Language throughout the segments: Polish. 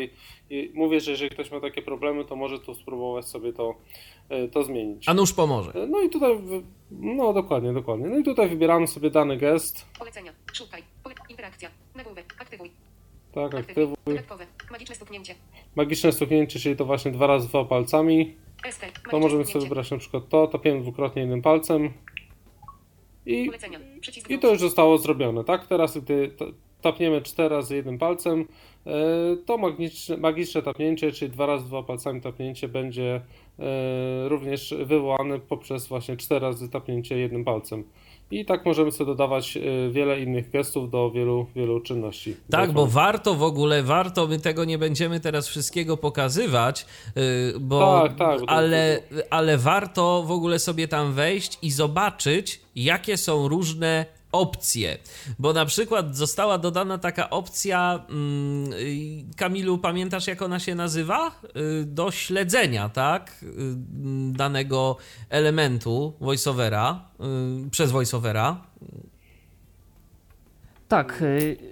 tutaj mówię, że jeżeli ktoś ma takie problemy, to może tu spróbować sobie to zmienić. A nóż pomoże. No i tutaj, no dokładnie. No i tutaj wybieramy sobie dany gest. Polecenia, szukaj, interakcja, nagłówek, aktywuj. Tak, aktywuj. Dodatkowe, magiczne stuknięcie. Magiczne stuknięcie, czyli to właśnie 2 razy 2 palcami. To możemy sobie wybrać na przykład tapiemy dwukrotnie jednym palcem. Polecenia, przycisk I to już zostało zrobione, tak? Teraz gdy tapniemy 4 razy jednym palcem, to magiczne tapnięcie, czyli 2 razy 2 palcami tapnięcie będzie również wywołane poprzez właśnie 4 razy tapnięcie jednym palcem. I tak możemy sobie dodawać wiele innych gestów do wielu czynności. Tak, bo warto, my tego nie będziemy teraz wszystkiego pokazywać, ale warto w ogóle sobie tam wejść i zobaczyć, jakie są różne opcje, bo na przykład została dodana taka opcja, Kamilu, pamiętasz jak ona się nazywa? Do śledzenia, tak? Danego elementu voiceovera, przez voiceovera. Tak.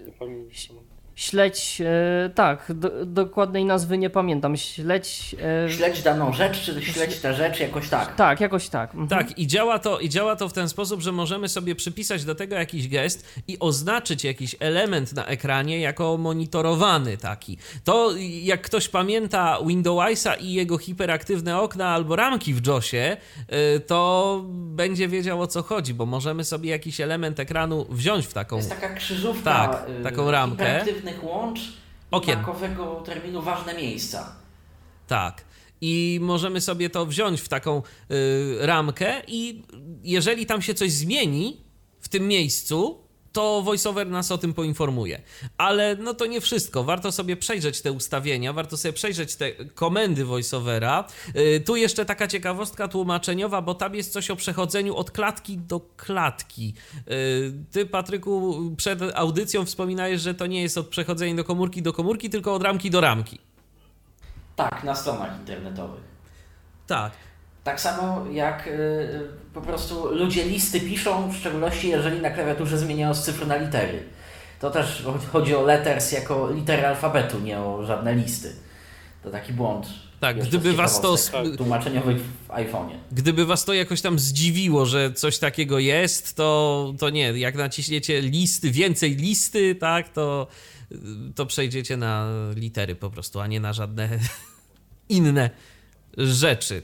Śledź, tak, dokładnej nazwy nie pamiętam. Śledź daną rzecz, czy śledź tę rzecz, jakoś tak. Tak, jakoś tak. Mhm. Tak, i działa to w ten sposób, że możemy sobie przypisać do tego jakiś gest i oznaczyć jakiś element na ekranie jako monitorowany taki. To jak ktoś pamięta Windowsa i jego hiperaktywne okna albo ramki w JOSie, to będzie wiedział o co chodzi, bo możemy sobie jakiś element ekranu wziąć w taką... To jest taka krzyżówka, tak, taką ramkę. Hiperaktywnych łącz okien. Makowego terminu ważne miejsca. Tak. I możemy sobie to wziąć w taką ramkę i jeżeli tam się coś zmieni w tym miejscu, to VoiceOver nas o tym poinformuje. Ale no to nie wszystko. Warto sobie przejrzeć te ustawienia, warto sobie przejrzeć te komendy VoiceOvera. Tu jeszcze taka ciekawostka tłumaczeniowa, bo tam jest coś o przechodzeniu od klatki do klatki. Ty, Patryku, przed audycją wspominałeś, że to nie jest od przechodzenia do komórki, tylko od ramki do ramki. Tak, na stronach internetowych. Tak. Tak samo jak po prostu ludzie listy piszą, w szczególności jeżeli na klawiaturze zmieniają z cyfr na litery. To też chodzi o letters jako litery alfabetu, nie o żadne listy. To taki błąd. Tak, gdyby was to tłumaczeniowy w iPhone'ie. Gdyby was to jakoś tam zdziwiło, że coś takiego jest, to nie. Jak naciśniecie listy, więcej listy, tak, to przejdziecie na litery po prostu, a nie na żadne inne rzeczy.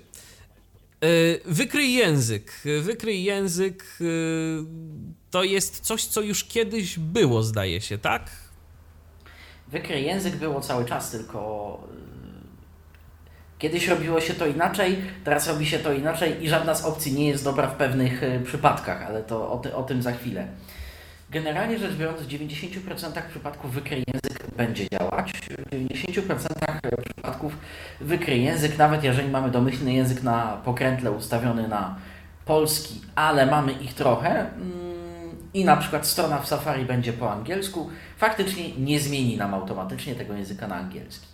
Wykryj język. Wykryj język to jest coś, co już kiedyś było, zdaje się, tak? Wykryj język było cały czas, tylko kiedyś robiło się to inaczej, teraz robi się to inaczej i żadna z opcji nie jest dobra w pewnych przypadkach, ale to o tym za chwilę. Generalnie rzecz biorąc, w 90% przypadków wykryj język będzie działać. W 90% przypadków wykryj język, nawet jeżeli mamy domyślny język na pokrętle ustawiony na polski, ale mamy ich trochę i na przykład strona w Safari będzie po angielsku, faktycznie nie zmieni nam automatycznie tego języka na angielski.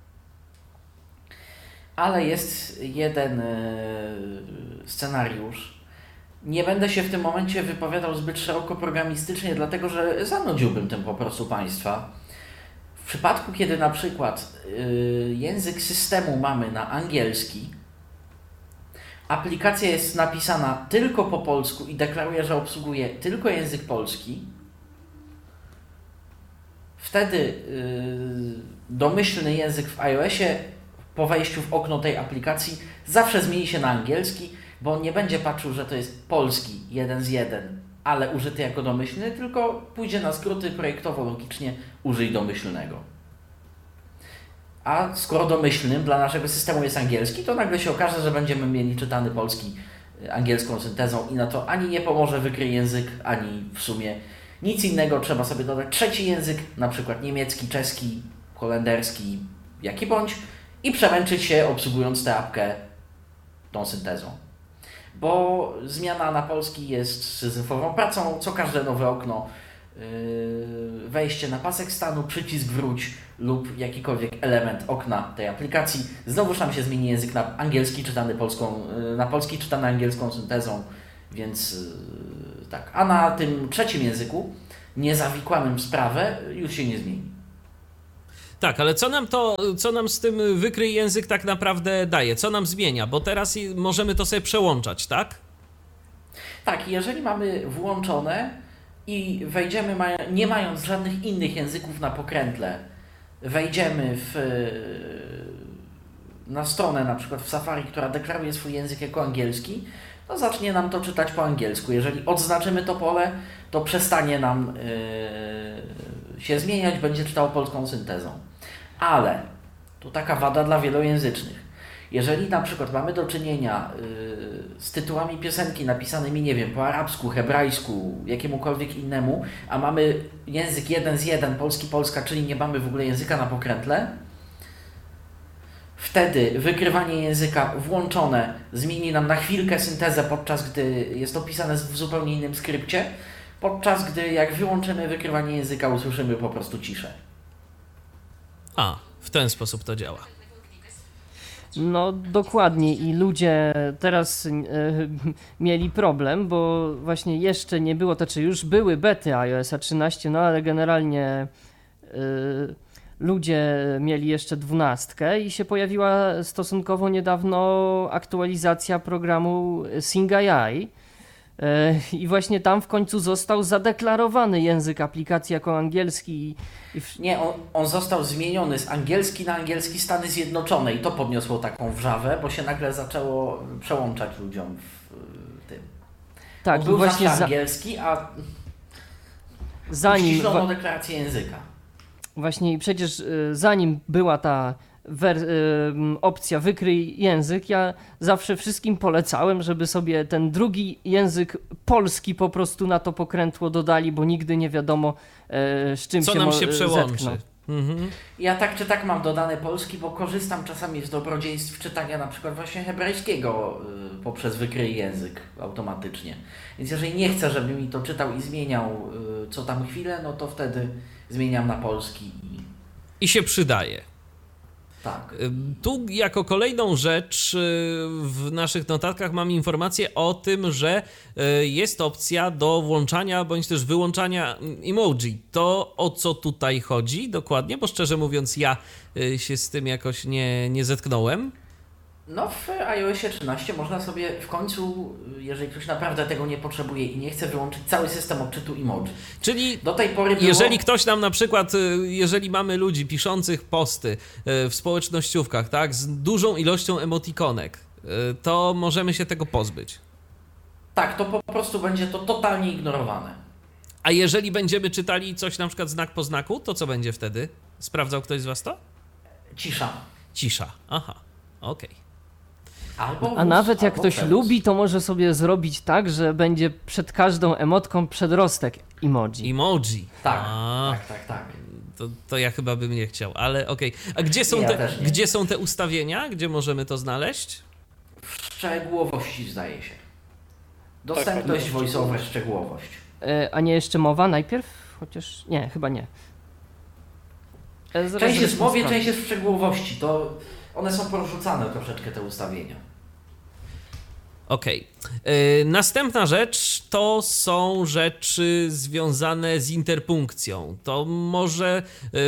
Ale jest jeden scenariusz. Nie będę się w tym momencie wypowiadał zbyt szeroko programistycznie, dlatego że zanudziłbym tym po prostu Państwa. W przypadku, kiedy na przykład język systemu mamy na angielski, aplikacja jest napisana tylko po polsku i deklaruje, że obsługuje tylko język polski, wtedy domyślny język w iOSie po wejściu w okno tej aplikacji zawsze zmieni się na angielski, bo on nie będzie patrzył, że to jest polski 1 z 1, ale użyty jako domyślny, tylko pójdzie na skróty projektowo-logicznie użyj domyślnego. A skoro domyślnym dla naszego systemu jest angielski, to nagle się okaże, że będziemy mieli czytany polski angielską syntezą i na to ani nie pomoże wykryj język, ani w sumie nic innego. Trzeba sobie dodać trzeci język, na przykład niemiecki, czeski, holenderski, jaki bądź, i przemęczyć się obsługując tę apkę tą syntezą. Bo zmiana na polski jest syzyfową pracą, co każde nowe okno, wejście na pasek stanu, przycisk wróć lub jakikolwiek element okna tej aplikacji, znowuż nam się zmieni język na angielski czytany na polski czytany angielską syntezą, więc tak. A na tym trzecim języku, niezawikłanym w sprawę, już się nie zmieni. Tak, ale co nam z tym wykryj język tak naprawdę daje? Co nam zmienia? Bo teraz możemy to sobie przełączać, tak? Tak, jeżeli mamy włączone i wejdziemy, nie mając żadnych innych języków na pokrętle, wejdziemy na stronę, na przykład w Safari, która deklaruje swój język jako angielski, to zacznie nam to czytać po angielsku. Jeżeli odznaczymy to pole, to przestanie nam się zmieniać, będzie czytało polską syntezą. Ale tu taka wada dla wielojęzycznych. Jeżeli na przykład mamy do czynienia z tytułami piosenki napisanymi, nie wiem, po arabsku, hebrajsku, jakiemukolwiek innemu, a mamy język 1 z 1, polski-polska, czyli nie mamy w ogóle języka na pokrętle, wtedy wykrywanie języka włączone zmieni nam na chwilkę syntezę, podczas gdy jest opisane w zupełnie innym skrypcie, podczas gdy jak wyłączymy wykrywanie języka, usłyszymy po prostu ciszę. A, w ten sposób to działa. No dokładnie i ludzie teraz mieli problem, bo właśnie jeszcze nie było, to czy już były bety iOS 13, no ale generalnie ludzie mieli jeszcze 12 i się pojawiła stosunkowo niedawno aktualizacja programu Sing AI. I właśnie tam w końcu został zadeklarowany język aplikacji jako angielski. Nie, on został zmieniony z angielski na angielski Stany Zjednoczone i to podniosło taką wrzawę, bo się nagle zaczęło przełączać ludziom w tym. Tak, on był właśnie zawsze angielski, a zanim uściślono deklarację języka. Właśnie i przecież zanim była ta opcja wykryj język, ja zawsze wszystkim polecałem, żeby sobie ten drugi język polski po prostu na to pokrętło dodali, bo nigdy nie wiadomo z czym co się nam się przełączy. zetkną. Mhm. Ja tak czy tak mam dodane polski, bo korzystam czasami z dobrodziejstw czytania na przykład właśnie hebrajskiego poprzez wykryj język automatycznie. Więc jeżeli nie chcę, żeby mi to czytał i zmieniał co tam chwilę, no to wtedy zmieniam na polski I się przydaje. tak. Tu jako kolejną rzecz w naszych notatkach mam informację o tym, że jest opcja do włączania bądź też wyłączania emoji. To o co tutaj chodzi dokładnie? Bo szczerze mówiąc ja się z tym jakoś nie zetknąłem. No w iOSie 13 można sobie w końcu, jeżeli ktoś naprawdę tego nie potrzebuje i nie chce wyłączyć cały system odczytu emoji. Czyli do tej pory było... jeżeli ktoś nam na przykład, jeżeli mamy ludzi piszących posty w społecznościówkach, tak, z dużą ilością emotikonek, to możemy się tego pozbyć. Tak, to po prostu będzie to totalnie ignorowane. A jeżeli będziemy czytali coś na przykład znak po znaku, to co będzie wtedy? Sprawdzał ktoś z was to? Cisza. Cisza. Aha, okej. A nawet jak ktoś lubi, to może sobie zrobić tak, że będzie przed każdą emotką przedrostek emoji. Emoji. Tak, A, tak. to ja chyba bym nie chciał, ale okej. A gdzie są te ustawienia? Gdzie możemy to znaleźć? W szczegółowości zdaje się. Dostępność, Tak, voiceover, szczegółowość. A nie jeszcze mowa najpierw? Chociaż nie, chyba nie. Część jest w mowie, część jest w szczegółowości. To one są porzucane troszeczkę, te ustawienia. Okej. Następna rzecz to są rzeczy związane z interpunkcją. To może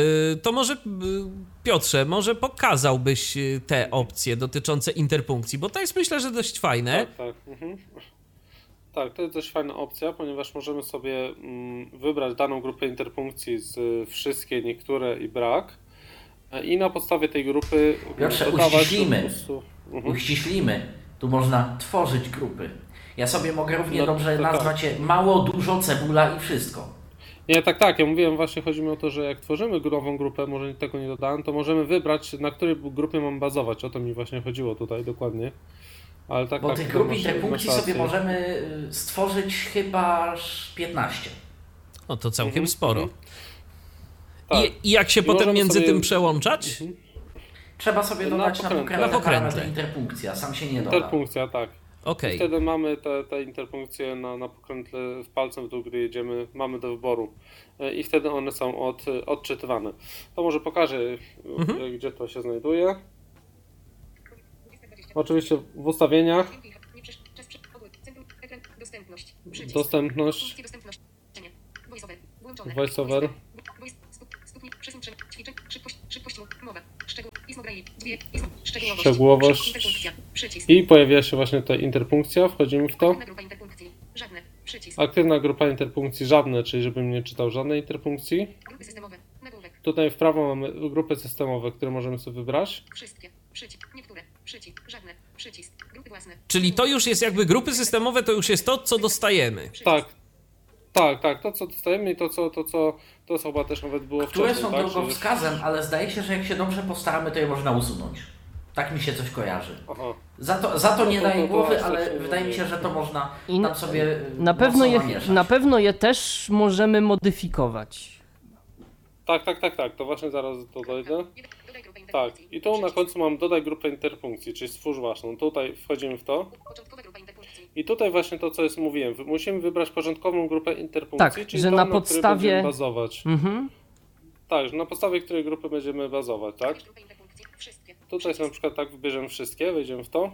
Piotrze, może pokazałbyś te opcje dotyczące interpunkcji, bo to jest myślę, że dość fajne. Tak. Mhm. Tak, to jest dość fajna opcja, ponieważ możemy sobie wybrać daną grupę interpunkcji z wszystkie, niektóre i brak. I na podstawie tej grupy Piotrze, uściślimy. Tu można tworzyć grupy. Ja sobie mogę równie dobrze nazwać je mało, dużo, cebula i wszystko. Nie, tak. Ja mówiłem właśnie, chodzi mi o to, że jak tworzymy nową grupę, może tego nie dodałem, to możemy wybrać, na której grupie mam bazować. O to mi właśnie chodziło tutaj dokładnie. Ale tak, bo tych grup interpunkcji sobie możemy stworzyć chyba 15. O, to całkiem sporo. Tak. I jak się potem między tym przełączać? Trzeba sobie dodać na pokrętle interpunkcja, sam się nie doda. Interpunkcja, tak. Okay. I wtedy mamy te interpunkcje na pokrętle w palcem w dół, gdy jedziemy, mamy do wyboru. I wtedy one są odczytywane. To może pokażę, gdzie to się znajduje. Oczywiście w ustawieniach. Dostępność. VoiceOver. Pismo Braille. Dwie. Pismo. Szczegółowość. Szczegółowość. Interpunkcja. Przycisk. I pojawia się właśnie tutaj interpunkcja, wchodzimy w to. Aktywna grupa interpunkcji. Żadne. Przycisk. Aktywna grupa interpunkcji żadne, czyli żebym nie czytał żadnej interpunkcji. Grupy systemowe. Nagłówek. Tutaj w prawo mamy grupy systemowe, które możemy sobie wybrać. Wszystkie. Przycisk. Niektóre. Przycisk. Żadne. Przycisk. Grupy własne. Czyli to już jest jakby grupy systemowe, to już jest to, co dostajemy. Tak. Tak, to co dostajemy i to chyba też nawet było Które wcześniej, są tak? drogowskazem, ale zdaje się, że jak się dobrze postaramy, to je można usunąć. Tak mi się coś kojarzy. Aha. Za to nie To- daję to głowy, aż ale tak się wydaje mi nie- się, że to można I tam sobie na pewno, mocno je, namieszać. na pewno je też możemy modyfikować. Tak, to właśnie zaraz to dojdę. Dodaj grupę Tak, interpunkcji. i tu na Przycisk. końcu mam dodaj grupę interpunkcji, czyli stwórz własną. Tutaj wchodzimy w to. Początkowa grupa interpunkcji. I tutaj właśnie to, co jest mówiłem. Musimy wybrać porządkową grupę interpunkcji, Tak, czyli że tą, na której podstawie- będziemy bazować. Mhm. Tak, że na podstawie której grupy będziemy bazować, tak? Grupy interpunkcji. Wszystkie. Tutaj na przykład tak wybierzemy wszystkie, wejdziemy w to.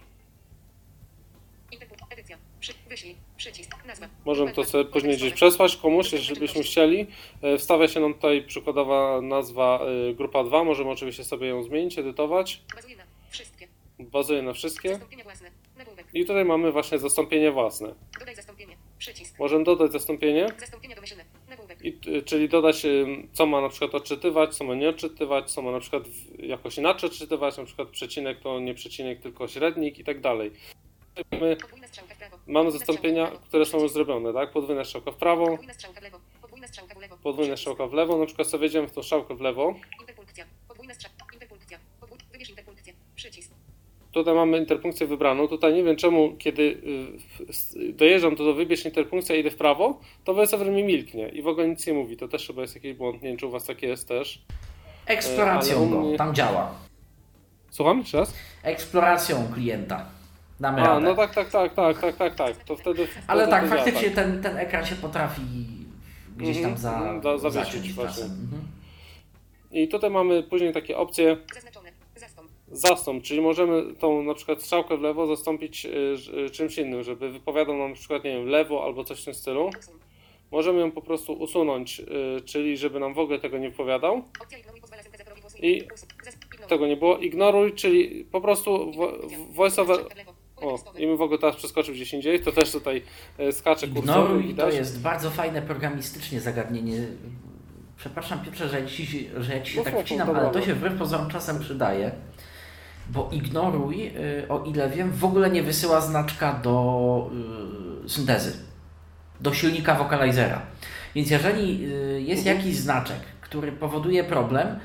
Edycja. Wyślij. Przycisk. Nazwa. Możemy to sobie później gdzieś Przesłać. przesłać komuś, jeżeli byśmy chcieli. Wstawia się nam tutaj przykładowa nazwa grupa 2, możemy oczywiście sobie ją zmienić, edytować. Bazuje na. Wszystkie. Bazuje na wszystkie. Zastąpienia własne. Nagłówek. I tutaj mamy właśnie zastąpienie własne. Dodaj zastąpienie. Przycisk. Możemy dodać zastąpienie, Zastąpienia domyślne. Nagłówek. czyli dodać co ma na przykład odczytywać, co ma nie odczytywać, co ma na przykład jakoś inaczej odczytywać, na przykład przecinek to nie przecinek, tylko średnik i tak dalej. Podwójna strzałka w prawo. Mamy Podwójna zastąpienia, strzałka w lewo. które są już Przycisk. zrobione, tak? Podwójna strzałka w prawo, Podwójna strzałka w lewo. Podwójna strzałka w lewo. podwójna Przycisk. strzałka w lewo, na przykład sobie wejdziemy w tą strzałkę w lewo. Interpunkcja. Podwójna strzałka. Interpunkcja. Wybierz interpunkcję. Przycisk. Tutaj mamy interpunkcję wybraną. Tutaj nie wiem czemu, kiedy dojeżdżam do wybierz interpunkcja i idę w prawo, to VoiceOver mi milknie i w ogóle nic nie mówi. To też chyba jest jakiś błąd. Nie wiem, czy u was takie jest też. Eksploracją ale u go, mnie- tam działa. Słucham? Jeszcze raz? Eksploracją klienta. Damy A, radę. no tak. To wtedy Ale tak, to działa, faktycznie tak. ten ekran się potrafi gdzieś tam zawiesić zaciąć właśnie. czasem. Mhm. I tutaj mamy później takie opcje Zaznaczone. Zastąp. zastąp, czyli możemy tą na przykład strzałkę w lewo zastąpić czymś innym, żeby wypowiadał nam na przykład, nie wiem, lewo albo coś w tym stylu. Usuń. Możemy ją po prostu usunąć, czyli żeby nam w ogóle tego nie wypowiadał. Opcja ignoruj pozwala syntezatorowi głosu. I Ignoruj. tego nie było. Ignoruj, czyli po prostu voiceover. Strzałka w lewo. Pole O, tekstowe. i my w ogóle teraz przeskoczył gdzieś indziej, to też tutaj skacze kursorem, Ignoruj to widać. jest bardzo fajne programistycznie zagadnienie. Przepraszam Piotrze, że ja ci się No, tak spoko, wcinam, dobra, ale to no. się wbrew pozorom czasem przydaje. Bo ignoruj, o ile wiem, w ogóle nie wysyła znaczka do syntezy, do silnika wokalizera. Więc jeżeli jest jakiś znaczek, który powoduje problem,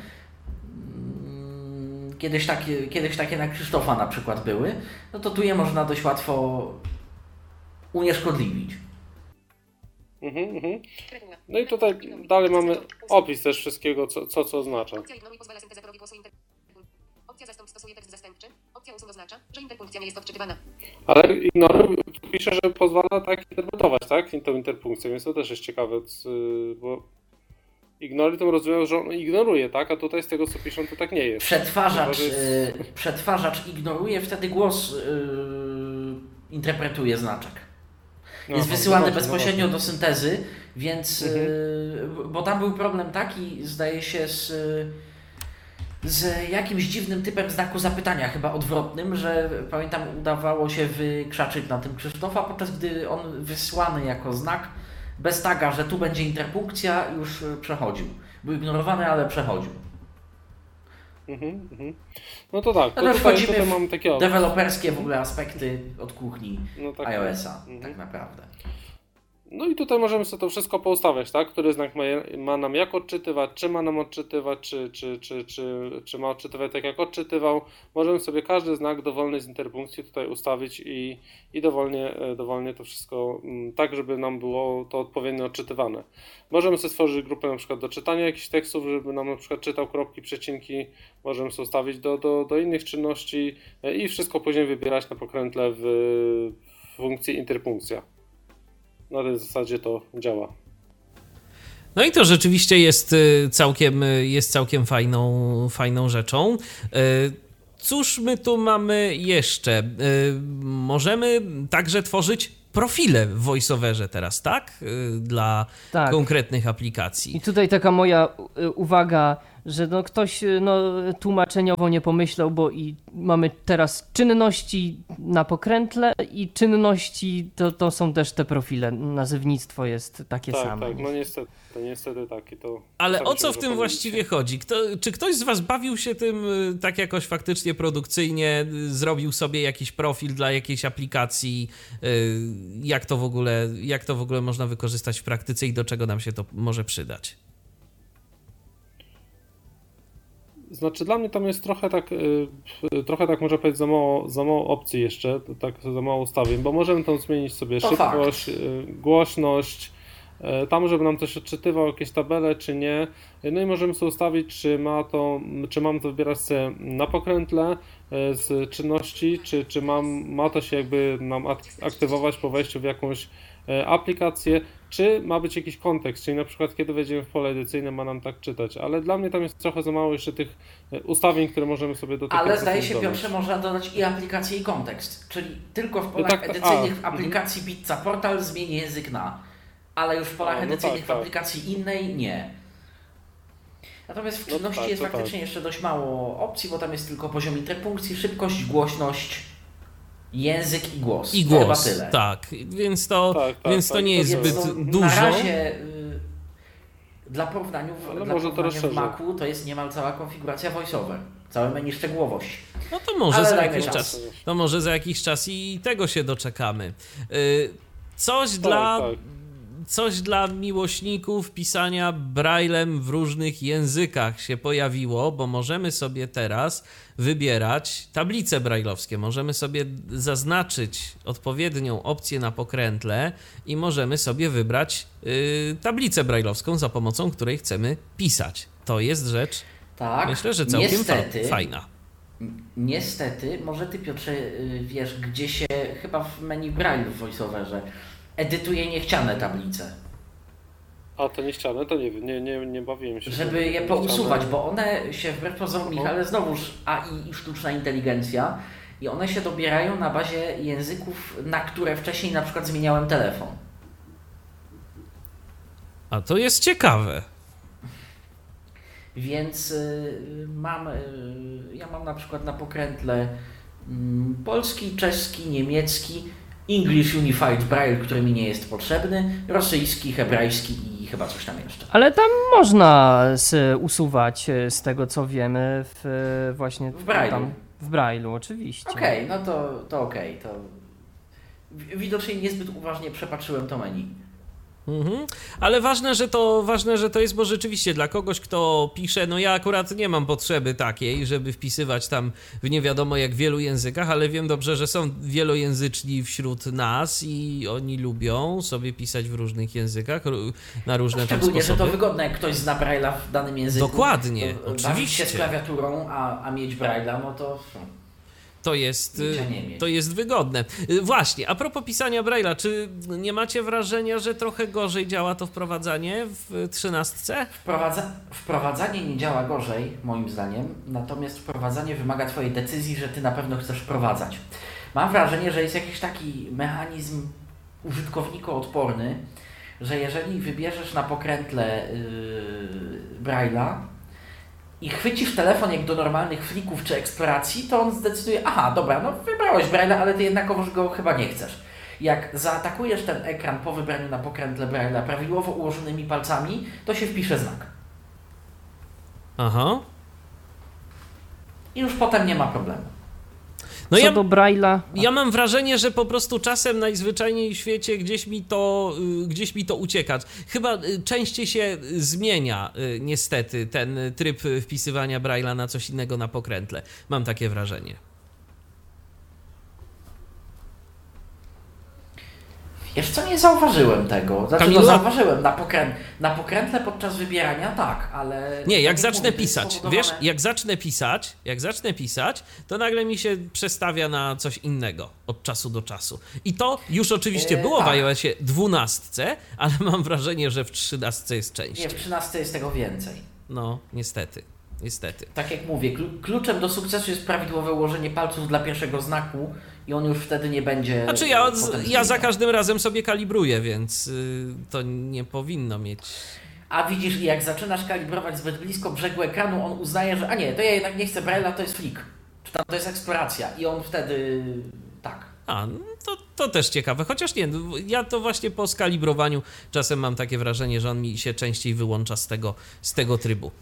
kiedyś takie na Krzysztofa na przykład były, no to tu je można dość łatwo unieszkodliwić. Reguła. No i tutaj dalej mamy opis też wszystkiego, co oznacza. Opcja ignoruj pozwala syntezatorowi głosu Opcja zastąp stosuje tekst zastępczy. Opcja usuń oznacza, że interpunkcja nie jest odczytywana. Ale ignoruj pisze, że pozwala tak interpretować, tak? Tą interpunkcję, więc to też jest ciekawe, bo ignoruj to rozumiem, że on ignoruje, tak? A tutaj z tego co piszą to tak nie jest. Przetwarzacz, Chyba, że jest- przetwarzacz ignoruje, wtedy głos interpretuje znaczek. Jest Aha, wysyłany no dobrze, bezpośrednio no do syntezy, więc bo tam był problem taki, zdaje się, z jakimś dziwnym typem znaku zapytania, chyba odwrotnym, że pamiętam udawało się wykrzaczyć na tym Krzysztofa, podczas gdy on wysłany jako znak bez taga, że tu będzie interpunkcja, już przechodził. Był ignorowany, ale przechodził. No to tak, No to już tutaj wchodzimy mamy takie deweloperskie w ogóle aspekty od kuchni no tak. iOS-a, tak naprawdę. No i tutaj możemy sobie to wszystko poustawiać, tak? Który znak ma nam jak odczytywać, czy ma nam odczytywać, czy ma odczytywać tak jak odczytywał. Możemy sobie każdy znak dowolny z interpunkcji tutaj ustawić i dowolnie to wszystko tak, żeby nam było to odpowiednio odczytywane. Możemy sobie stworzyć grupę na przykład do czytania jakichś tekstów, żeby nam na przykład czytał kropki, przecinki. Możemy sobie ustawić do innych czynności i wszystko później wybierać na pokrętle w funkcji interpunkcja. Na tej zasadzie to działa. No i to rzeczywiście jest całkiem fajną rzeczą. Cóż my tu mamy jeszcze? Możemy także tworzyć profile w VoiceOverze teraz, tak? Dla Tak. konkretnych aplikacji. I tutaj taka moja uwaga, że no ktoś tłumaczeniowo nie pomyślał, bo i mamy teraz czynności na pokrętle i czynności to są też te profile. Nazewnictwo jest takie same. Tak, no niestety tak. I to Ale czasami o co się w tym może właściwie chodzi? Czy ktoś z was bawił się tym tak jakoś faktycznie produkcyjnie, zrobił sobie jakiś profil dla jakiejś aplikacji? Jak to w ogóle można wykorzystać w praktyce i do czego nam się to może przydać? Znaczy dla mnie tam jest trochę tak można powiedzieć za mało opcji jeszcze, tak za mało ustawień, bo możemy tam zmienić sobie To szybkość, głośność, tam żeby nam coś odczytywał, jakieś tabele czy nie, no i możemy sobie ustawić, czy mam to wybierać sobie na pokrętle z czynności, czy ma to się jakby nam aktywować po wejściu w jakąś aplikację, czy ma być jakiś kontekst, czyli na przykład kiedy wejdziemy w pole edycyjne ma nam tak czytać, ale dla mnie tam jest trochę za mało jeszcze tych ustawień, które możemy sobie do tego Ale zdaje się, Piotrze, można dodać i aplikację, i kontekst, czyli tylko w polach edycyjnych w aplikacji Pizza Portal zmieni język na, ale już w polach edycyjnych w aplikacji innej nie. Natomiast w czynności jest faktycznie jeszcze dość mało opcji, bo tam jest tylko poziom interpunkcji, szybkość, głośność, język i głos. I głos, chyba tyle. Tak, więc to nie jest zbyt dużo. Na razie dla porównania w Macu to jest niemal cała konfiguracja VoiceOver, całe menu szczegółowość. No to może za jakiś czas i tego się doczekamy. Coś dla miłośników pisania braillem w różnych językach się pojawiło, bo możemy sobie teraz wybierać tablice brajlowskie. Możemy sobie zaznaczyć odpowiednią opcję na pokrętle i możemy sobie wybrać tablicę brajlowską, za pomocą której chcemy pisać. To jest rzecz, myślę, że całkiem fajna. Niestety, może ty, Piotrze, wiesz, gdzie się chyba w menu braille w VoiceOverze edytuje niechciane tablice. A to niechciane? To nie bawiłem się. Żeby je pousuwać, bo one się wbrew pozorom, Michale, znowuż AI i sztuczna inteligencja, i one się dobierają na bazie języków, na które wcześniej na przykład zmieniałem telefon. A to jest ciekawe. Więc ja mam na przykład na pokrętle polski, czeski, niemiecki, English Unified Braille, który mi nie jest potrzebny, rosyjski, hebrajski i chyba coś tam jeszcze. Ale tam można usuwać, z tego co wiemy, właśnie w Braille'u. W Braille'u, oczywiście. Okej, no to okej. To widocznie niezbyt uważnie przepatrzyłem to menu. Ale ważne, że to jest, bo rzeczywiście dla kogoś, kto pisze, no ja akurat nie mam potrzeby takiej, żeby wpisywać tam w nie wiadomo jak wielu językach, ale wiem dobrze, że są wielojęzyczni wśród nas i oni lubią sobie pisać w różnych językach, na różne tam sposoby. Szczególnie, że to wygodne, jak ktoś zna Braille'a w danym języku. Dokładnie, oczywiście. Bawić się z klawiaturą, a mieć Braille'a, no to... To jest wygodne. Właśnie, a propos pisania Braille'a, czy nie macie wrażenia, że trochę gorzej działa to wprowadzanie w 13? Wprowadzanie nie działa gorzej, moim zdaniem, natomiast wprowadzanie wymaga twojej decyzji, że ty na pewno chcesz wprowadzać. Mam wrażenie, że jest jakiś taki mechanizm użytkownikoodporny, że jeżeli wybierzesz na pokrętle Braille'a, i chwycisz telefon jak do normalnych flików czy eksploracji, to on zdecyduje, aha, dobra, no wybrałeś Braille'a, ale ty jednakowoż go chyba nie chcesz. Jak zaatakujesz ten ekran po wybraniu na pokrętle Braille'a prawidłowo ułożonymi palcami, to się wpisze znak. Aha. I już potem nie ma problemu. No co do Braille'a... Ja mam wrażenie, że po prostu czasem najzwyczajniej w świecie gdzieś mi to ucieka. Chyba częściej się zmienia niestety ten tryb wpisywania Braille'a na coś innego na pokrętle. Mam takie wrażenie. Wiesz co, nie zauważyłem tego. Znaczy, Kamila? no zauważyłem na pokrętle podczas wybierania, tak, ale... Nie, jak zacznę pisać, wiesz, jak zacznę pisać, to nagle mi się przestawia na coś innego od czasu do czasu. I to już oczywiście było w iOSie 12, ale mam wrażenie, że w 13 jest częściej. Nie, w 13 jest tego więcej. No, niestety. niestety. Tak jak mówię, kluczem do sukcesu jest prawidłowe ułożenie palców dla pierwszego znaku i on już wtedy nie będzie... Znaczy ja za każdym razem sobie kalibruję, więc to nie powinno mieć... A widzisz, jak zaczynasz kalibrować zbyt blisko brzegu ekranu, on uznaje, że nie, to ja jednak nie chcę Braille'a, to jest flick. Czy tam to jest eksploracja i on wtedy... tak. No to też ciekawe, chociaż nie, ja to właśnie po skalibrowaniu czasem mam takie wrażenie, że on mi się częściej wyłącza z tego trybu.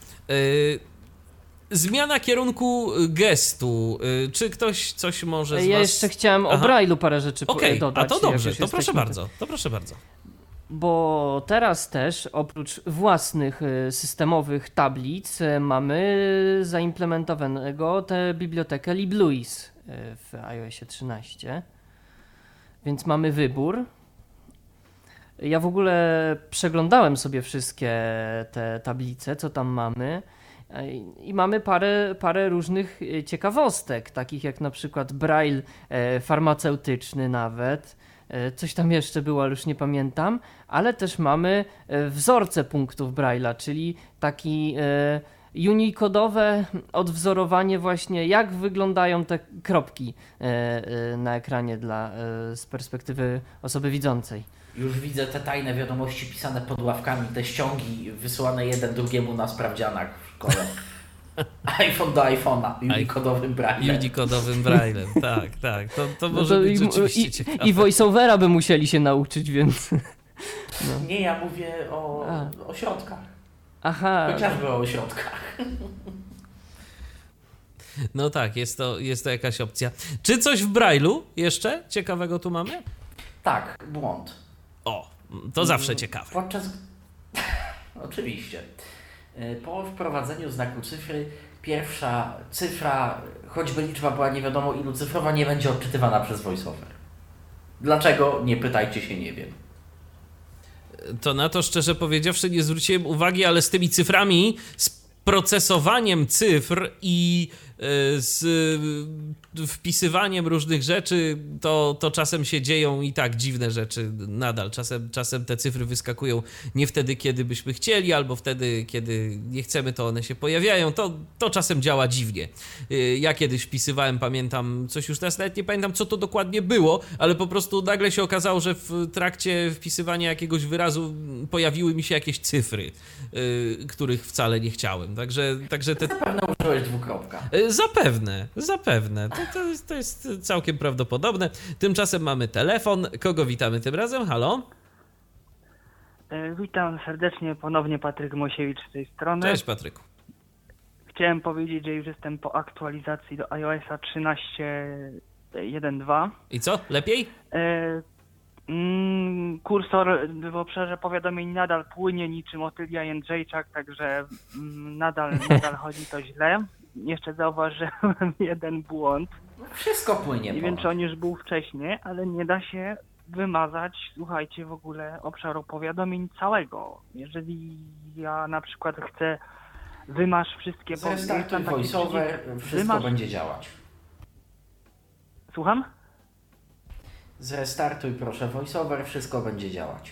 Zmiana kierunku gestu. Czy ktoś coś może z was... Ja jeszcze chciałem o Braille'u parę rzeczy dodać. A to dobrze, to proszę bardzo. Bo teraz też oprócz własnych systemowych tablic mamy zaimplementowanego tę bibliotekę LibLouis w iOSie 13. Więc mamy wybór. Ja w ogóle przeglądałem sobie wszystkie te tablice, co tam mamy. I mamy parę różnych ciekawostek, takich jak na przykład Braille farmaceutyczny nawet. Coś tam jeszcze było, ale już nie pamiętam. Ale też mamy wzorce punktów Braille'a, czyli taki unikodowe odwzorowanie właśnie, jak wyglądają te kropki na ekranie z perspektywy osoby widzącej. Już widzę te tajne wiadomości pisane pod ławkami, te ściągi wysyłane jeden drugiemu na sprawdzianach w szkole. iPhone do iPhone'a, unikodowym Braillem. Unikodowym Braillem, tak. To może być rzeczywiście ciekawe. I voiceovera by musieli się nauczyć, więc... No. Nie, ja mówię o środkach. Aha. Chociażby o środkach. No tak, jest to jakaś opcja. Czy coś w Braille'u jeszcze ciekawego tu mamy? Tak, błąd. O, to zawsze ciekawe. Oczywiście. Po wprowadzeniu znaku cyfry, pierwsza cyfra, choćby liczba była nie wiadomo ilu cyfrowa, nie będzie odczytywana przez VoiceOver. Dlaczego? Nie pytajcie się, nie wiem. To na to szczerze powiedziawszy nie zwróciłem uwagi, ale z tymi cyframi, z procesowaniem cyfr i z wpisywaniem różnych rzeczy, to czasem się dzieją i tak dziwne rzeczy nadal. Czasem te cyfry wyskakują nie wtedy, kiedy byśmy chcieli, albo wtedy, kiedy nie chcemy, to one się pojawiają. To czasem działa dziwnie. Ja kiedyś wpisywałem, pamiętam, coś już teraz nawet nie pamiętam, co to dokładnie było, ale po prostu nagle się okazało, że w trakcie wpisywania jakiegoś wyrazu pojawiły mi się jakieś cyfry, których wcale nie chciałem. Także te... Zapewne użyłeś dwukropka. Zapewne. To jest całkiem prawdopodobne. Tymczasem mamy telefon. Kogo witamy tym razem? Halo? Witam serdecznie, ponownie Patryk Mosiewicz z tej strony. Cześć Patryku. Chciałem powiedzieć, że już jestem po aktualizacji do iOSa 13.1.2. I co? Lepiej? Kursor w obszarze powiadomień nadal płynie niczym Otylia Jędrzejczak, także nadal chodzi to źle. Jeszcze zauważyłem jeden błąd. Wszystko płynie. Nie wiem, czy on już był wcześniej, ale nie da się wymazać, słuchajcie, w ogóle obszaru powiadomień całego. Jeżeli ja na przykład chcę wymasz wszystkie... Zrestartuj VoiceOver, wszystko będzie działać. Słucham? Zrestartuj proszę VoiceOver, wszystko będzie działać.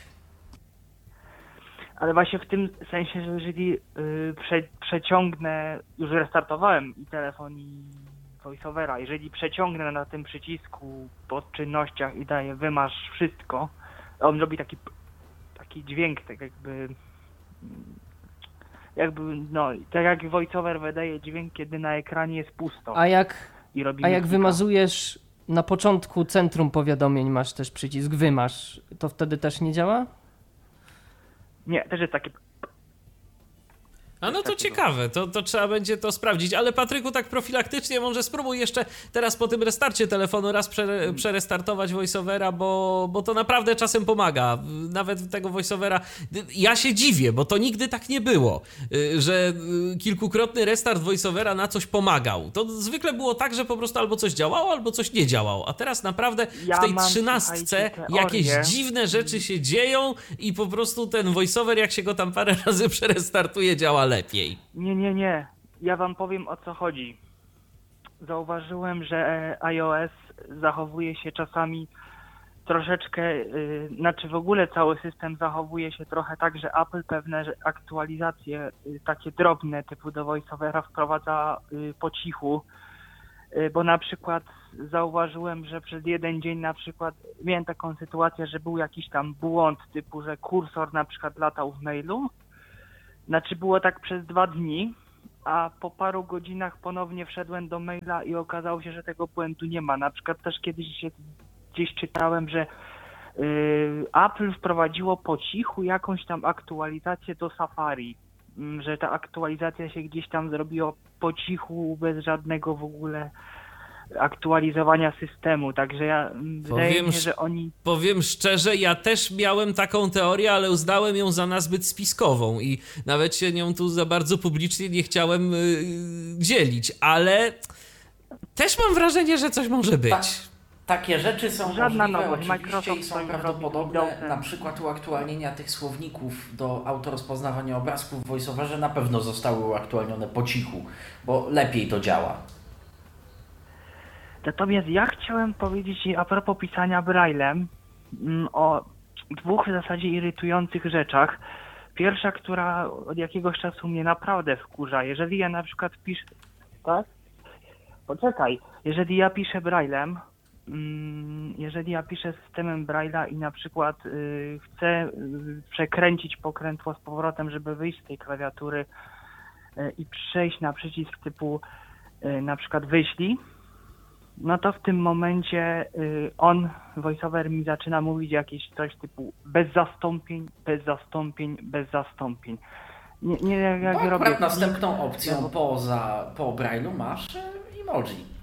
Ale właśnie w tym sensie, że jeżeli przeciągnę, już restartowałem i telefon i VoiceOvera, jeżeli przeciągnę na tym przycisku pod czynnościach i daję wymasz wszystko, on robi taki dźwięk, tak jakby no, tak jak VoiceOver wydaje dźwięk, kiedy na ekranie jest pusto. A jak wymazujesz na początku centrum powiadomień, masz też przycisk wymasz, to wtedy też nie działa? Nie, też jest takie... A no to ciekawe, to trzeba będzie to sprawdzić, ale Patryku, tak profilaktycznie może spróbuj jeszcze teraz po tym restarcie telefonu raz przerestartować VoiceOvera, bo to naprawdę czasem pomaga. Nawet tego VoiceOvera, ja się dziwię, bo to nigdy tak nie było, że kilkukrotny restart VoiceOvera na coś pomagał. To zwykle było tak, że po prostu albo coś działało, albo coś nie działało, a teraz naprawdę w tej 13 jakieś dziwne rzeczy się dzieją i po prostu ten VoiceOver, jak się go tam parę razy przerestartuje, działa lepiej. Nie. Ja wam powiem, o co chodzi. Zauważyłem, że iOS zachowuje się czasami troszeczkę, znaczy w ogóle cały system zachowuje się trochę tak, że Apple pewne aktualizacje takie drobne typu do VoiceOvera wprowadza po cichu, bo na przykład zauważyłem, że przez jeden dzień na przykład miałem taką sytuację, że był jakiś tam błąd typu, że kursor na przykład latał w mailu, znaczy było tak przez 2 dni, a po paru godzinach ponownie wszedłem do maila i okazało się, że tego błędu nie ma. Na przykład też kiedyś gdzieś czytałem, że Apple wprowadziło po cichu jakąś tam aktualizację do Safari, że ta aktualizacja się gdzieś tam zrobiła po cichu, bez żadnego w ogóle aktualizowania systemu, także wydaje mi się, że oni... Powiem szczerze, ja też miałem taką teorię, ale uznałem ją za nazbyt spiskową i nawet się nią tu za bardzo publicznie nie chciałem dzielić, ale też mam wrażenie, że coś może być. Takie rzeczy są Żadna możliwe nowość. oczywiście Microsoft i są swoim prawdopodobne, robi na przykład uaktualnienia tych słowników do autorozpoznawania obrazków w VoiceOverze na pewno zostały uaktualnione po cichu, bo lepiej to działa. Natomiast ja chciałem powiedzieć a propos pisania Braille'em o 2 w zasadzie irytujących rzeczach. Pierwsza, która od jakiegoś czasu mnie naprawdę wkurza, jeżeli ja na przykład piszę... Tak? Poczekaj. Jeżeli ja piszę Braille'em, jeżeli ja piszę systemem Braille'a i na przykład chcę przekręcić pokrętło z powrotem, żeby wyjść z tej klawiatury i przejść na przycisk typu na przykład wyślij, no to w tym momencie VoiceOver mi zaczyna mówić jakieś coś typu bez zastąpień, bez zastąpień, bez zastąpień. Nie jak No, robię... następną opcją po Braille'u masz emoji.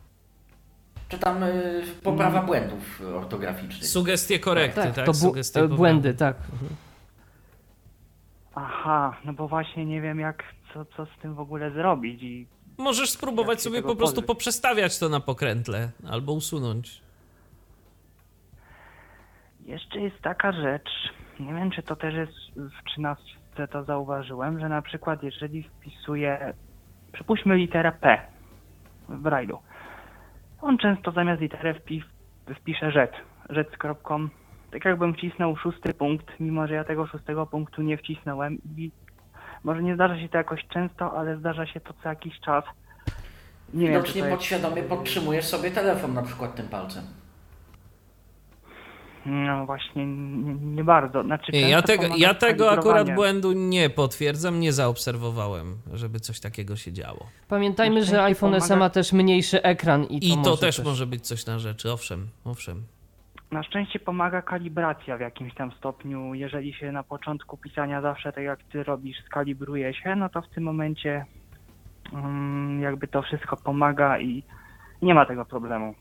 Czy tam poprawa błędów ortograficznych. Sugestie korekty, tak? To Sugestie błędy, tak. Aha, no bo właśnie nie wiem co z tym w ogóle zrobić i Możesz spróbować sobie po prostu poprzestawiać to na pokrętle albo usunąć. Jeszcze jest taka rzecz, nie wiem czy to też jest w 13 to zauważyłem, że na przykład jeżeli wpisuję, przypuśćmy literę P w Braille'u, on często zamiast litery wpisze rzec z kropką, tak jakbym wcisnął 6. punkt, mimo że ja tego 6. punktu nie wcisnąłem i może nie zdarza się to jakoś często, ale zdarza się to co jakiś czas. Nie wiem, Widocznie podświadomie podtrzymujesz sobie telefon na przykład tym palcem. No właśnie, nie bardzo. Znaczy, ja tego akurat błędu nie potwierdzam, nie zaobserwowałem, żeby coś takiego się działo. Pamiętajmy, że iPhone SE ma też mniejszy ekran i to też może być coś na rzeczy, owszem. Na szczęście pomaga kalibracja w jakimś tam stopniu. Jeżeli się na początku pisania zawsze tak jak ty robisz, skalibruje się, no to w tym momencie jakby to wszystko pomaga i nie ma tego problemu.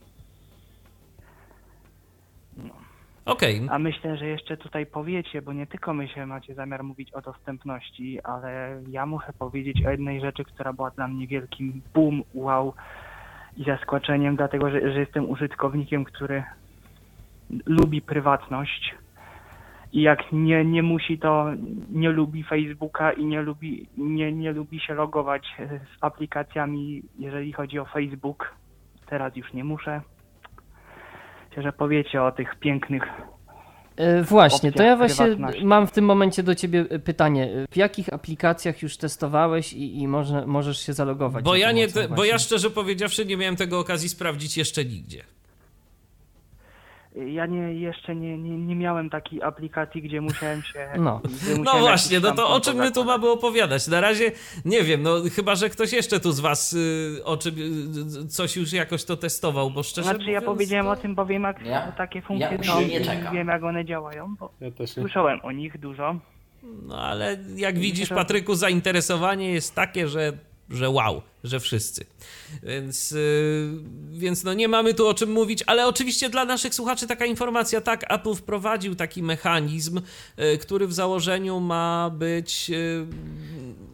No. Okej. A myślę, że jeszcze tutaj powiecie, bo nie tylko macie zamiar mówić o dostępności, ale ja muszę powiedzieć o jednej rzeczy, która była dla mnie wielkim boom, wow i zaskoczeniem, dlatego że jestem użytkownikiem, który lubi prywatność i jak nie musi, to nie lubi Facebooka i nie lubi się logować z aplikacjami, jeżeli chodzi o Facebook. Teraz już nie muszę. Myślę, że powiecie o tych pięknych Właśnie, to ja właśnie prywatności. mam w tym momencie do ciebie pytanie. W jakich aplikacjach już testowałeś i możesz się zalogować? Bo ja szczerze powiedziawszy nie miałem tego okazji sprawdzić jeszcze nigdzie. Ja jeszcze nie miałem takiej aplikacji, gdzie musiałem się... No właśnie, no to o czym my tu mamy opowiadać? Na razie nie wiem, no chyba, że ktoś jeszcze tu z was coś już jakoś to testował, bo szczerze mówiąc... ja powiedziałem o tym, bo wiem jak takie funkcje są i wiem jak one działają, bo słyszałem o nich dużo. No ale jak widzisz, Patryku, zainteresowanie jest takie, że wow, że wszyscy. Więc no nie mamy tu o czym mówić, ale oczywiście dla naszych słuchaczy taka informacja, tak, Apple wprowadził taki mechanizm, który w założeniu ma być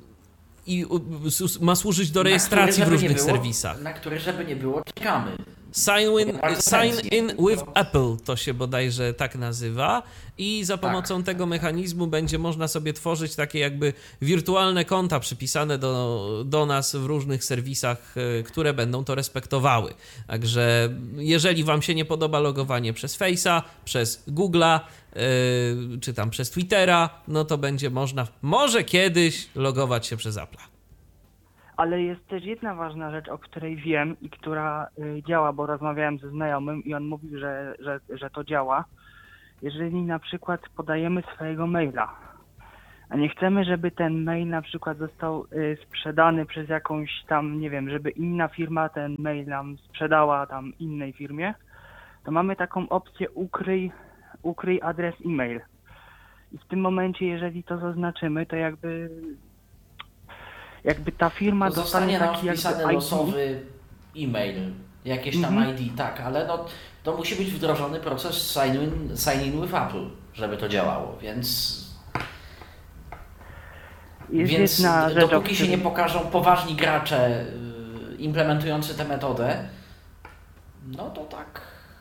i ma służyć do rejestracji w różnych serwisach. Na który, żeby nie było, czekamy. Sign in with Apple to się bodajże tak nazywa i za pomocą tego mechanizmu będzie można sobie tworzyć takie jakby wirtualne konta przypisane do nas w różnych serwisach, które będą to respektowały. Także jeżeli wam się nie podoba logowanie przez Face'a, przez Google'a, czy tam przez Twittera, no to będzie można może kiedyś logować się przez Apple'a. Ale jest też jedna ważna rzecz, o której wiem i która działa, bo rozmawiałem ze znajomym i on mówił, że to działa. Jeżeli na przykład podajemy swojego maila, a nie chcemy, żeby ten mail na przykład został sprzedany przez jakąś tam, nie wiem, żeby inna firma ten mail nam sprzedała tam innej firmie, to mamy taką opcję ukryj adres e-mail. I w tym momencie, jeżeli to zaznaczymy, to jakby ta firma to zostanie dostanie nam taki wpisany jakby losowy e-mail, jakieś tam ID, tak, ale no, to musi być wdrożony proces sign in with Apple, żeby to działało, więc jedna rzecz, dopóki się nie pokażą poważni gracze implementujący tę metodę, no to tak,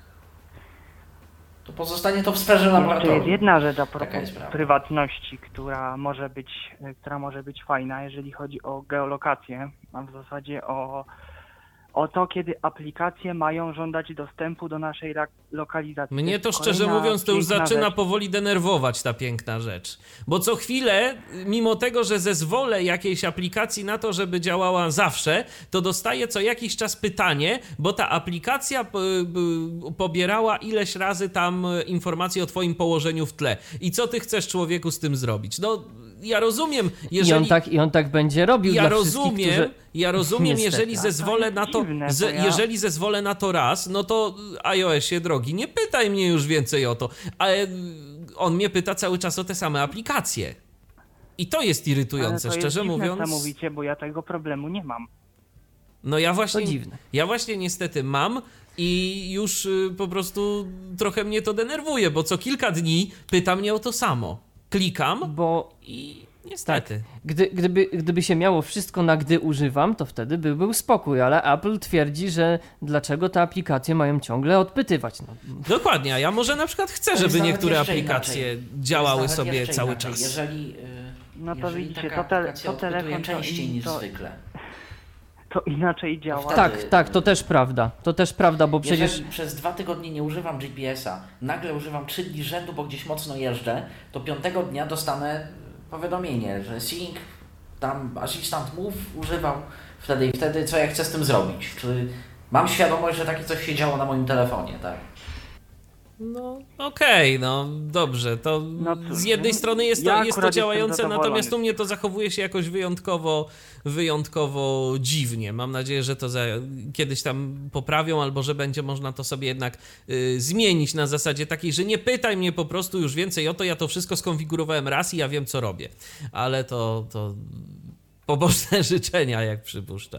to pozostanie to w sferze laboratorium. Jest jedna rzecz a propos sprawa. prywatności, która może być fajna, jeżeli chodzi o geolokację, a w zasadzie o to, kiedy aplikacje mają żądać dostępu do naszej lokalizacji. Mnie to szczerze mówiąc to już zaczyna powoli denerwować ta piękna rzecz. Bo co chwilę, mimo tego, że zezwolę jakiejś aplikacji na to, żeby działała zawsze, to dostaję co jakiś czas pytanie, bo ta aplikacja pobierała ileś razy tam informacje o twoim położeniu w tle. I co ty chcesz, człowieku, z tym zrobić? No, ja rozumiem, jeżeli... I on tak będzie robił dla wszystkich, którzy... Ja rozumiem, Niestety. jeżeli zezwolę na to, jeżeli zezwolę na to raz, no to iOSie, drogi, nie pytaj mnie już więcej o to, ale on mnie pyta cały czas o te same aplikacje. I to jest irytujące, ale to szczerze jest dziwne, mówiąc. co mówicie, bo ja tego problemu nie mam. No dziwne. Ja właśnie niestety mam i już po prostu trochę mnie to denerwuje, bo co kilka dni pyta mnie o to samo. Klikam i niestety. Tak. Gdyby się miało wszystko na gdy używam, to wtedy był spokój, ale Apple twierdzi, że dlaczego te aplikacje mają ciągle odpytywać. No. Dokładnie, a ja może na przykład chcę, żeby niektóre aplikacje działały sobie cały czas. Jeżeli to widzicie, aplikacja to telefon częściej niż zwykle. To inaczej działa. Tak, to też prawda, bo przecież... Jeżeli przez 2 tygodnie nie używam GPS-a, nagle używam 3 dni rzędu, bo gdzieś mocno jeżdżę, to 5 dnia dostanę powiadomienie, że Sync, tam Assistant Move używał wtedy i wtedy, co ja chcę z tym zrobić. Czy mam świadomość, że takie coś się działo na moim telefonie, tak? No okej, no dobrze, to z jednej strony jest to działające, natomiast u mnie to zachowuje się jakoś wyjątkowo dziwnie. Mam nadzieję, że to kiedyś tam poprawią, albo że będzie można to sobie jednak zmienić na zasadzie takiej, że nie pytaj mnie po prostu już więcej o to, ja to wszystko skonfigurowałem raz i ja wiem, co robię. Ale to pobożne życzenia, jak przypuszczam.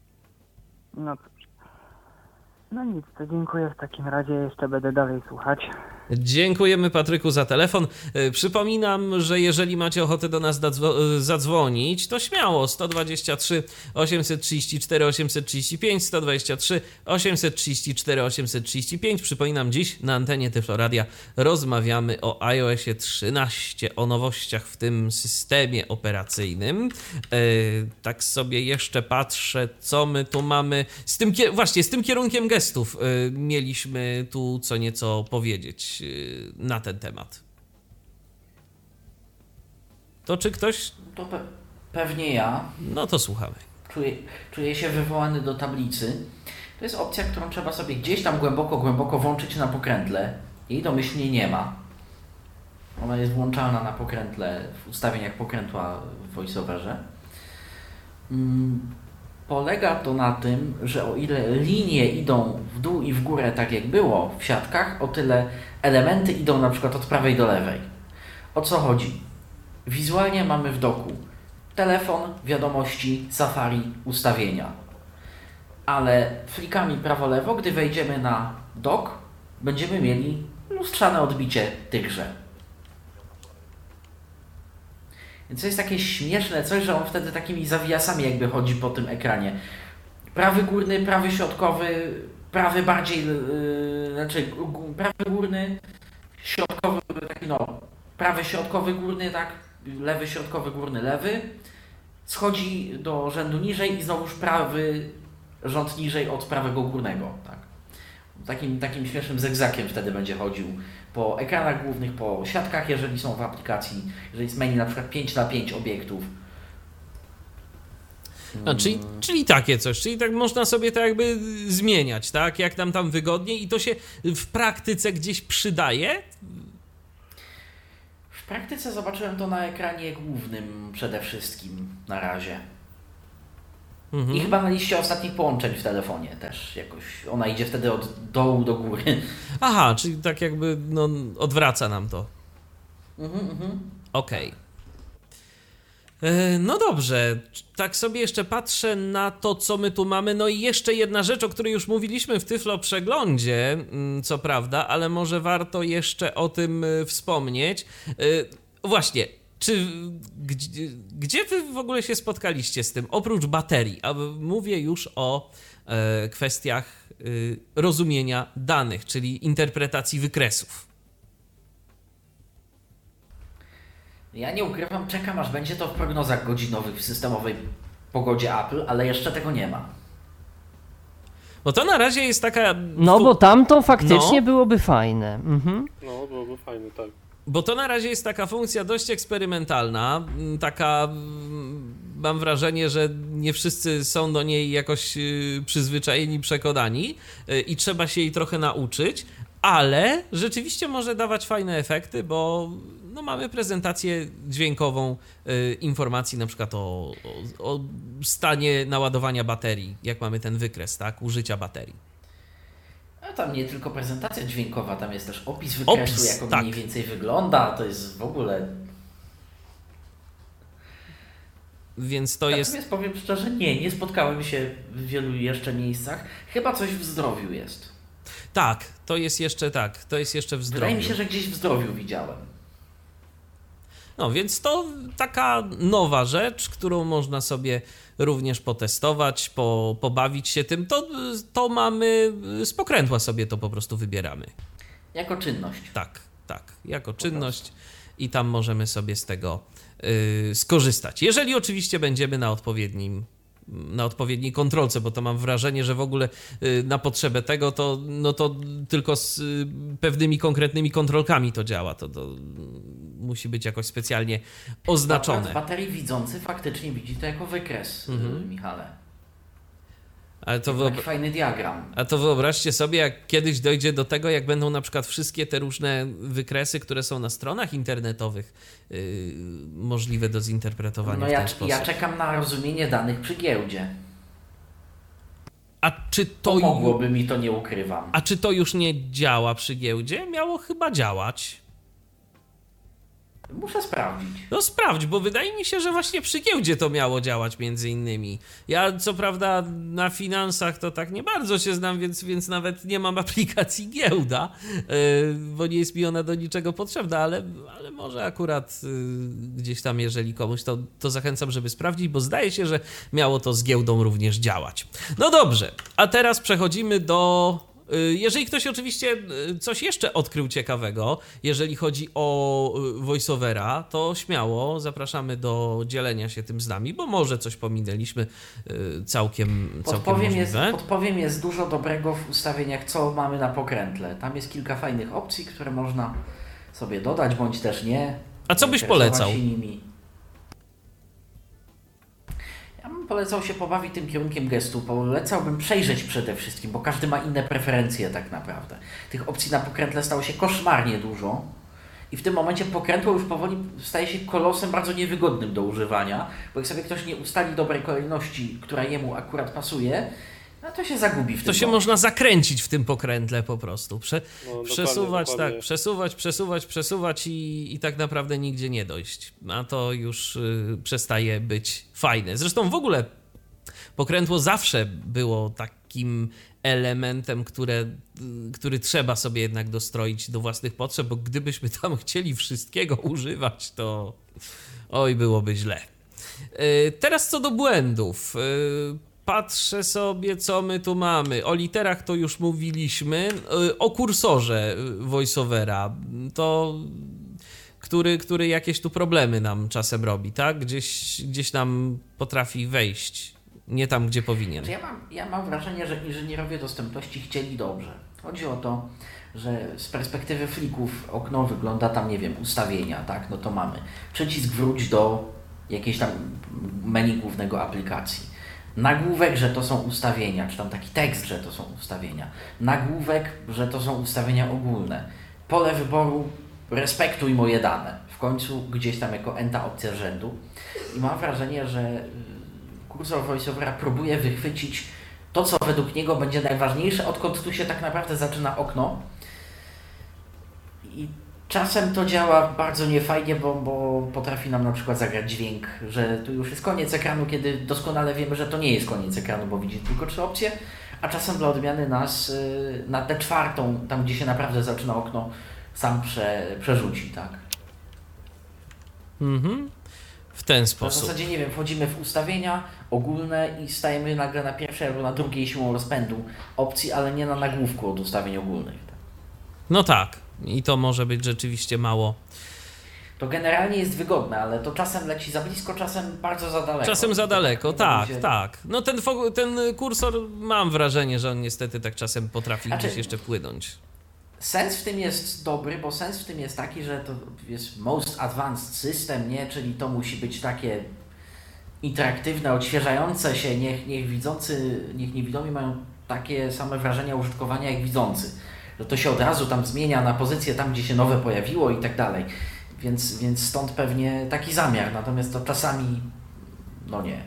No nic, to dziękuję w takim razie, jeszcze będę dalej słuchać. Dziękujemy, Patryku, za telefon. Przypominam, że jeżeli macie ochotę do nas zadzwonić, to śmiało 123 834 835 123 834 835. Przypominam, dziś na antenie Tyfloradia rozmawiamy o iOSie 13, o nowościach w tym systemie operacyjnym. Tak sobie jeszcze patrzę, co my tu mamy. Z tym kierunkiem gestów mieliśmy tu co nieco powiedzieć na ten temat. To czy ktoś... To pewnie ja. No to słuchamy. Czuję się wywołany do tablicy. To jest opcja, którą trzeba sobie gdzieś tam głęboko włączyć na pokrętle. Jej domyślnie nie ma. Ona jest włączalna na pokrętle w ustawieniach pokrętła w VoiceOverze. Polega to na tym, że o ile linie idą w dół i w górę, tak jak było w siatkach, o tyle elementy idą na przykład od prawej do lewej. O co chodzi? Wizualnie mamy w doku telefon, wiadomości, Safari, ustawienia. Ale flikami prawo-lewo, gdy wejdziemy na dok, będziemy mieli lustrzane odbicie tychże. Więc to jest takie śmieszne coś, że on wtedy takimi zawiasami jakby chodzi po tym ekranie. Prawy górny, prawy środkowy, prawy bardziej, znaczy prawy górny, środkowy, taki no, prawy środkowy górny, tak, lewy środkowy górny, lewy, schodzi do rzędu niżej i znowuż prawy rząd niżej od prawego górnego, tak. Takim śmiesznym zegzakiem wtedy będzie chodził po ekranach głównych, po siatkach, jeżeli są w aplikacji, jeżeli jest menu na przykład 5x5 obiektów. No, czyli takie coś, czyli tak można sobie to jakby zmieniać, tak, jak nam tam wygodniej i to się w praktyce gdzieś przydaje? W praktyce zobaczyłem to na ekranie głównym przede wszystkim na razie. I chyba na liście ostatnich połączeń w telefonie też jakoś. Ona idzie wtedy od dołu do góry. Aha, czyli tak jakby no, odwraca nam to. Okej. No dobrze, tak sobie jeszcze patrzę na to, co my tu mamy. No i jeszcze jedna rzecz, o której już mówiliśmy w Tyflo Przeglądzie, co prawda, ale może warto jeszcze o tym wspomnieć. Właśnie, gdzie wy w ogóle się spotkaliście z tym, oprócz baterii? A mówię już o kwestiach rozumienia danych, czyli interpretacji wykresów. Ja nie ukrywam, czekam aż będzie to w prognozach godzinowych w systemowej pogodzie Apple, ale jeszcze tego nie ma. Bo to na razie jest taka... No bo tam to faktycznie byłoby fajne. Mhm. No, byłoby fajne, tak. Bo to na razie jest taka funkcja dość eksperymentalna, taka, mam wrażenie, że nie wszyscy są do niej jakoś przyzwyczajeni, przekonani i trzeba się jej trochę nauczyć, ale rzeczywiście może dawać fajne efekty, bo no, mamy prezentację dźwiękową informacji na przykład o stanie naładowania baterii, jak mamy ten wykres, tak, użycia baterii. A tam nie tylko prezentacja dźwiękowa, tam jest też opis wykresu, jak on mniej więcej wygląda, to jest w ogóle... Więc to jest... Natomiast powiem szczerze, nie spotkałem się w wielu jeszcze miejscach, chyba coś w zdrowiu jest. Tak, to jest jeszcze w zdrowiu. Wydaje mi się, że gdzieś w zdrowiu widziałem. No więc to taka nowa rzecz, którą można sobie również potestować, pobawić się tym. To mamy z pokrętła sobie to po prostu wybieramy. Jako czynność. Tak, jako czynność i tam możemy sobie z tego skorzystać. Jeżeli oczywiście będziemy na odpowiedniej kontrolce, bo to mam wrażenie, że w ogóle na potrzebę tego to tylko z pewnymi konkretnymi kontrolkami to działa. To musi być jakoś specjalnie oznaczone. W baterii widzący faktycznie widzi to jako wykres, Michale. Ale to taki fajny diagram. A to wyobraźcie sobie, jak kiedyś dojdzie do tego, jak będą na przykład wszystkie te różne wykresy, które są na stronach internetowych, możliwe do zinterpretowania w ten sposób. Ja czekam na rozumienie danych przy giełdzie. A czy to mogłoby mi to, nie ukrywam. A czy to już nie działa przy giełdzie? Miało chyba działać. Muszę sprawdzić. No sprawdź, bo wydaje mi się, że właśnie przy giełdzie to miało działać między innymi. Ja co prawda na finansach to tak nie bardzo się znam, więc nawet nie mam aplikacji giełda, bo nie jest mi ona do niczego potrzebna, ale może akurat gdzieś tam, jeżeli komuś, to zachęcam, żeby sprawdzić, bo zdaje się, że miało to z giełdą również działać. No dobrze, a teraz przechodzimy do... Jeżeli ktoś oczywiście coś jeszcze odkrył ciekawego, jeżeli chodzi o voiceovera, to śmiało zapraszamy do dzielenia się tym z nami, bo może coś pominęliśmy całkiem możliwe. Podpowiem, jest dużo dobrego w ustawieniach, co mamy na pokrętle. Tam jest kilka fajnych opcji, które można sobie dodać, bądź też nie. A co byś polecał? Ja bym polecał się pobawić tym kierunkiem gestu, polecałbym przejrzeć przede wszystkim, bo każdy ma inne preferencje tak naprawdę. Tych opcji na pokrętle stało się koszmarnie dużo i w tym momencie pokrętło już powoli staje się kolosem bardzo niewygodnym do używania, bo jak sobie ktoś nie ustali dobrej kolejności, która jemu akurat pasuje, no to się zagubi w tym. To się można zakręcić w tym pokrętle po prostu. Przesuwać, dokładnie. tak, przesuwać i tak naprawdę nigdzie nie dojść. A to już przestaje być fajne. Zresztą w ogóle pokrętło zawsze było takim elementem, który trzeba sobie jednak dostroić do własnych potrzeb, bo gdybyśmy tam chcieli wszystkiego używać, to byłoby źle. Teraz co do błędów. patrzę sobie, co my tu mamy. O literach to już mówiliśmy. O kursorze voiceovera. To który jakieś tu problemy nam czasem robi, tak? Gdzieś nam potrafi wejść. Nie tam, gdzie powinien. Ja mam wrażenie, że inżynierowie dostępności chcieli dobrze. Chodzi o to, że z perspektywy flików okno wygląda tam, nie wiem, ustawienia, tak? No to mamy przycisk wróć do jakiejś tam menu głównego aplikacji. Nagłówek, że to są ustawienia, czy tam taki tekst, że to są ustawienia. Nagłówek, że to są ustawienia ogólne. Pole wyboru respektuj moje dane. W końcu gdzieś tam jako enta opcja rzędu. I mam wrażenie, że kursor VoiceOvera próbuje wychwycić to, co według niego będzie najważniejsze, odkąd tu się tak naprawdę zaczyna okno. I czasem to działa bardzo niefajnie, bo potrafi nam na przykład zagrać dźwięk, że tu już jest koniec ekranu, kiedy doskonale wiemy, że to nie jest koniec ekranu, bo widzi tylko 3 opcje, a czasem dla odmiany nas na tę 4, tam gdzie się naprawdę zaczyna okno, sam przerzuci, tak? W ten W sposób. zasadzie, nie wiem, wchodzimy w ustawienia ogólne i stajemy nagle na pierwszej albo na drugiej siłą rozpędu opcji, ale nie na nagłówku od ustawień ogólnych. No tak. I to może być rzeczywiście mało. To generalnie jest wygodne, ale to czasem leci za blisko, czasem bardzo za daleko. Czasem za daleko, tak, będzie... tak. No ten kursor, mam wrażenie, że on niestety tak czasem potrafi gdzieś jeszcze wpłynąć. Sens w tym jest dobry, bo sens w tym jest taki, że to jest most advanced system, nie? Czyli to musi być takie interaktywne, odświeżające się, niech niewidomi mają takie same wrażenia użytkowania jak widzący. Że to się od razu tam zmienia na pozycję tam, gdzie się nowe pojawiło i tak dalej. Więc stąd pewnie taki zamiar, natomiast to czasami no nie.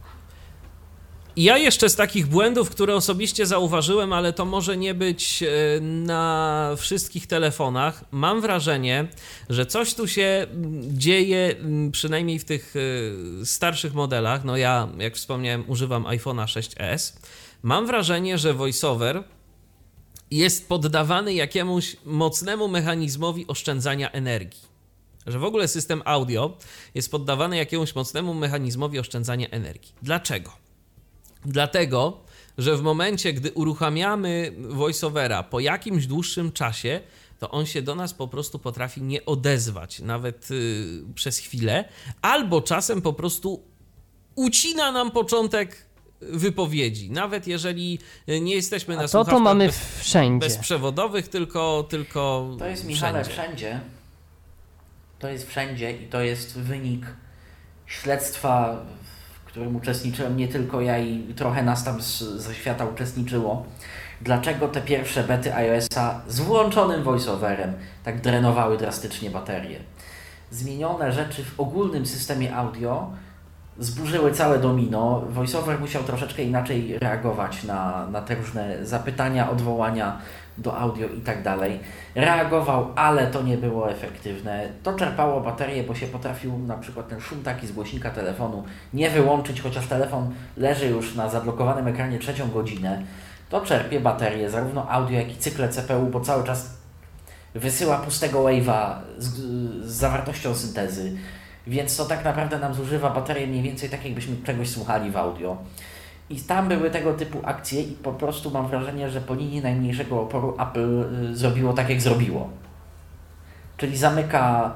Ja jeszcze z takich błędów, które osobiście zauważyłem, ale to może nie być na wszystkich telefonach, mam wrażenie, że coś tu się dzieje, przynajmniej w tych starszych modelach. No ja, jak wspomniałem, używam iPhone'a 6s. Mam wrażenie, że VoiceOver jest poddawany jakiemuś mocnemu mechanizmowi oszczędzania energii. Że w ogóle system audio jest poddawany jakiemuś mocnemu mechanizmowi oszczędzania energii. Dlaczego? Dlatego, że w momencie, gdy uruchamiamy VoiceOvera po jakimś dłuższym czasie, to on się do nas po prostu potrafi nie odezwać, nawet przez chwilę, albo czasem po prostu ucina nam początek wypowiedzi, nawet jeżeli nie jesteśmy na słuchawkach to mamy wszędzie. bezprzewodowych, tylko to jest, Michale, wszędzie. To jest wszędzie i to jest wynik śledztwa, w którym uczestniczyłem nie tylko ja i trochę nas tam ze świata uczestniczyło. Dlaczego te pierwsze bety iOS-a z włączonym voiceoverem tak drenowały drastycznie baterie? Zmienione rzeczy w ogólnym systemie audio zburzyły całe domino. VoiceOver musiał troszeczkę inaczej reagować na te różne zapytania, odwołania do audio i tak dalej. Reagował, ale to nie było efektywne. To czerpało baterię, bo się potrafił na przykład ten szum taki z głośnika telefonu nie wyłączyć, chociaż telefon leży już na zablokowanym ekranie 3 godzinę. To czerpie baterię, zarówno audio, jak i cykle CPU, bo cały czas wysyła pustego wave'a z zawartością syntezy. Więc to tak naprawdę nam zużywa baterię mniej więcej tak, jakbyśmy czegoś słuchali w audio. I tam były tego typu akcje i po prostu mam wrażenie, że po linii najmniejszego oporu Apple zrobiło tak, jak zrobiło. Czyli zamyka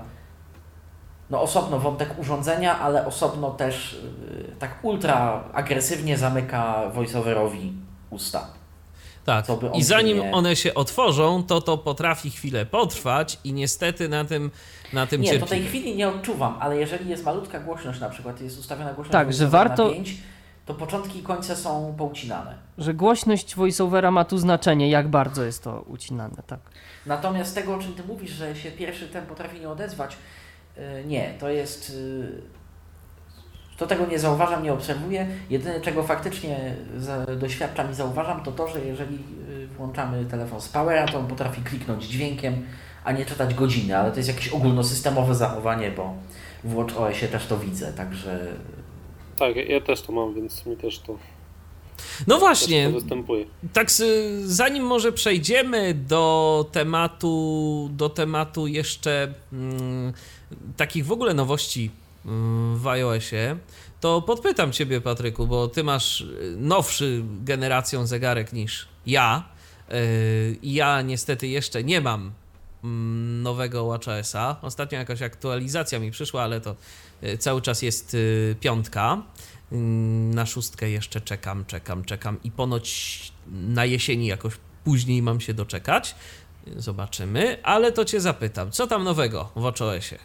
osobno wątek urządzenia, ale osobno też tak ultra agresywnie zamyka voiceoverowi usta. Tak, i zanim one się otworzą, to potrafi chwilę potrwać i niestety na tym nie, cierpimy. to tej chwili nie odczuwam, ale jeżeli jest malutka głośność, na przykład jest ustawiona głośność tak, że warto... na 5, to początki i końce są poucinane. Że głośność voiceovera ma tu znaczenie, jak bardzo jest to ucinane, tak. Natomiast tego, o czym ty mówisz, że się pierwszy ten potrafi nie odezwać, nie, to jest... To tego nie zauważam, nie obserwuję. Jedyne, czego faktycznie doświadczam i zauważam, to to, że jeżeli włączamy telefon z powera, to on potrafi kliknąć dźwiękiem, a nie czytać godziny, ale to jest jakieś ogólnosystemowe zachowanie, bo w WatchOSie też to widzę, także... Tak, ja też to mam, więc mi też to... No właśnie, występuje. Tak, zanim może przejdziemy do tematu jeszcze takich w ogóle nowości w iOSie, to podpytam ciebie, Patryku, bo ty masz nowszy generacją zegarek niż ja. I ja niestety jeszcze nie mam nowego WatchOS-a. Ostatnio jakaś aktualizacja mi przyszła, ale to cały czas jest 5. Na 6 jeszcze czekam i ponoć na jesieni jakoś później mam się doczekać. Zobaczymy, ale to cię zapytam, co tam nowego w WatchOS-ie?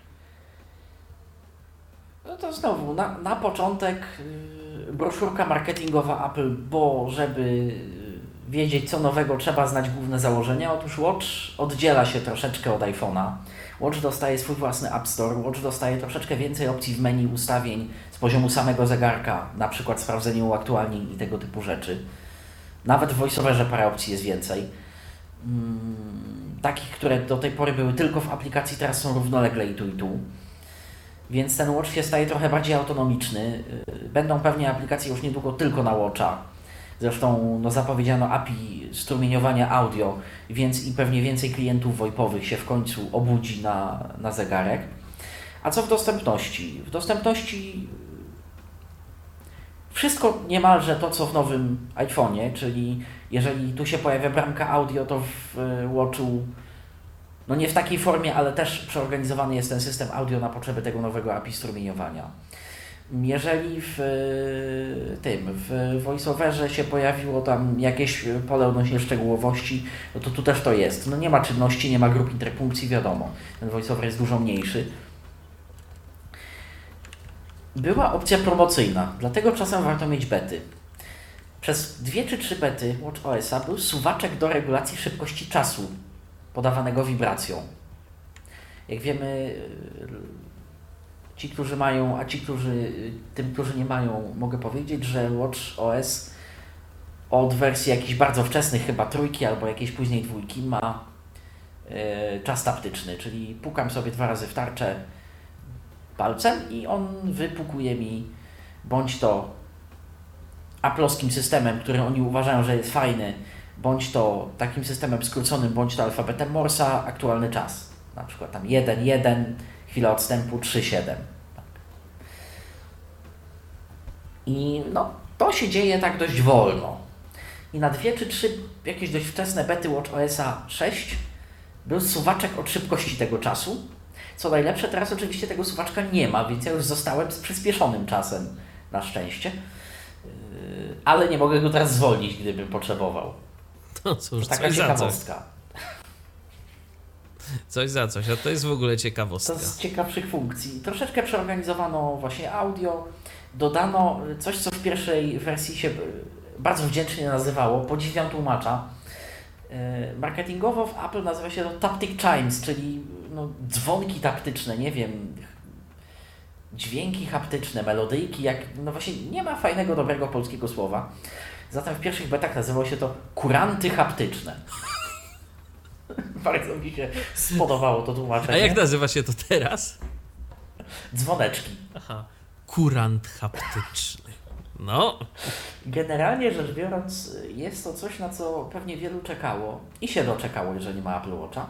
No to znowu, na początek broszurka marketingowa Apple, bo żeby wiedzieć co nowego trzeba znać główne założenia. Otóż Watch oddziela się troszeczkę od iPhone'a. Watch dostaje swój własny App Store, Watch dostaje troszeczkę więcej opcji w menu ustawień z poziomu samego zegarka, na przykład sprawdzenie uaktualnień i tego typu rzeczy. Nawet w VoiceOverze parę opcji jest więcej. Takich, które do tej pory były tylko w aplikacji, teraz są równolegle i tu. Więc ten Watch się staje trochę bardziej autonomiczny. Będą pewnie aplikacje już niedługo tylko na Watcha. Zresztą zapowiedziano API strumieniowania audio, więc i pewnie więcej klientów VoIP-owych się w końcu obudzi na zegarek. A co w dostępności? W dostępności wszystko niemalże to, co w nowym iPhone'ie, czyli jeżeli tu się pojawia bramka audio, to w Watchu no nie w takiej formie, ale też przeorganizowany jest ten system audio na potrzeby tego nowego API strumieniowania. Jeżeli w VoiceOverze się pojawiło tam jakieś pole odnośnie szczegółowości, no to tu też to jest. No nie ma czynności, nie ma grup interpunkcji, wiadomo. Ten VoiceOver jest dużo mniejszy. Była opcja promocyjna, dlatego czasem warto mieć bety. Przez 2 czy 3 bety WatchOS-a był suwaczek do regulacji szybkości czasu podawanego wibracją. Jak wiemy, ci, którzy mają, a tym, którzy nie mają, mogę powiedzieć, że WatchOS od wersji jakichś bardzo wczesnych, chyba 3 albo jakiejś później 2 ma czas taptyczny, czyli pukam sobie 2 razy w tarczę palcem i on wypukuje mi bądź to aplowskim systemem, który oni uważają, że jest fajny, bądź to takim systemem skróconym, bądź to alfabetem Morsa, aktualny czas. Na przykład tam 1.1, chwila odstępu 3.7. Tak. I no, to się dzieje tak dość wolno. I na 2 czy 3 jakieś dość wczesne bety WatchOS-a 6 był suwaczek od szybkości tego czasu. Co najlepsze, teraz oczywiście tego suwaczka nie ma, więc ja już zostałem z przyspieszonym czasem, na szczęście. Ale nie mogę go teraz zwolnić, gdybym potrzebował. No cóż, to taka ciekawostka. Coś za coś, a to jest w ogóle ciekawostka. To z ciekawszych funkcji. Troszeczkę przeorganizowano właśnie audio, dodano coś, co w pierwszej wersji się bardzo wdzięcznie nazywało, podziwiam tłumacza. Marketingowo w Apple nazywa się to Taptic Chimes, czyli no, dzwonki taktyczne, nie wiem, dźwięki haptyczne, melodyjki, no właśnie nie ma fajnego, dobrego polskiego słowa. Zatem w pierwszych betach nazywało się to kuranty haptyczne. Bardzo mi się spodobało to tłumaczenie. A jak nazywa się to teraz? Dzwoneczki. Aha, kurant haptyczny. No. Generalnie rzecz biorąc, jest to coś, na co pewnie wielu czekało i się doczekało, jeżeli ma Apple Watcha.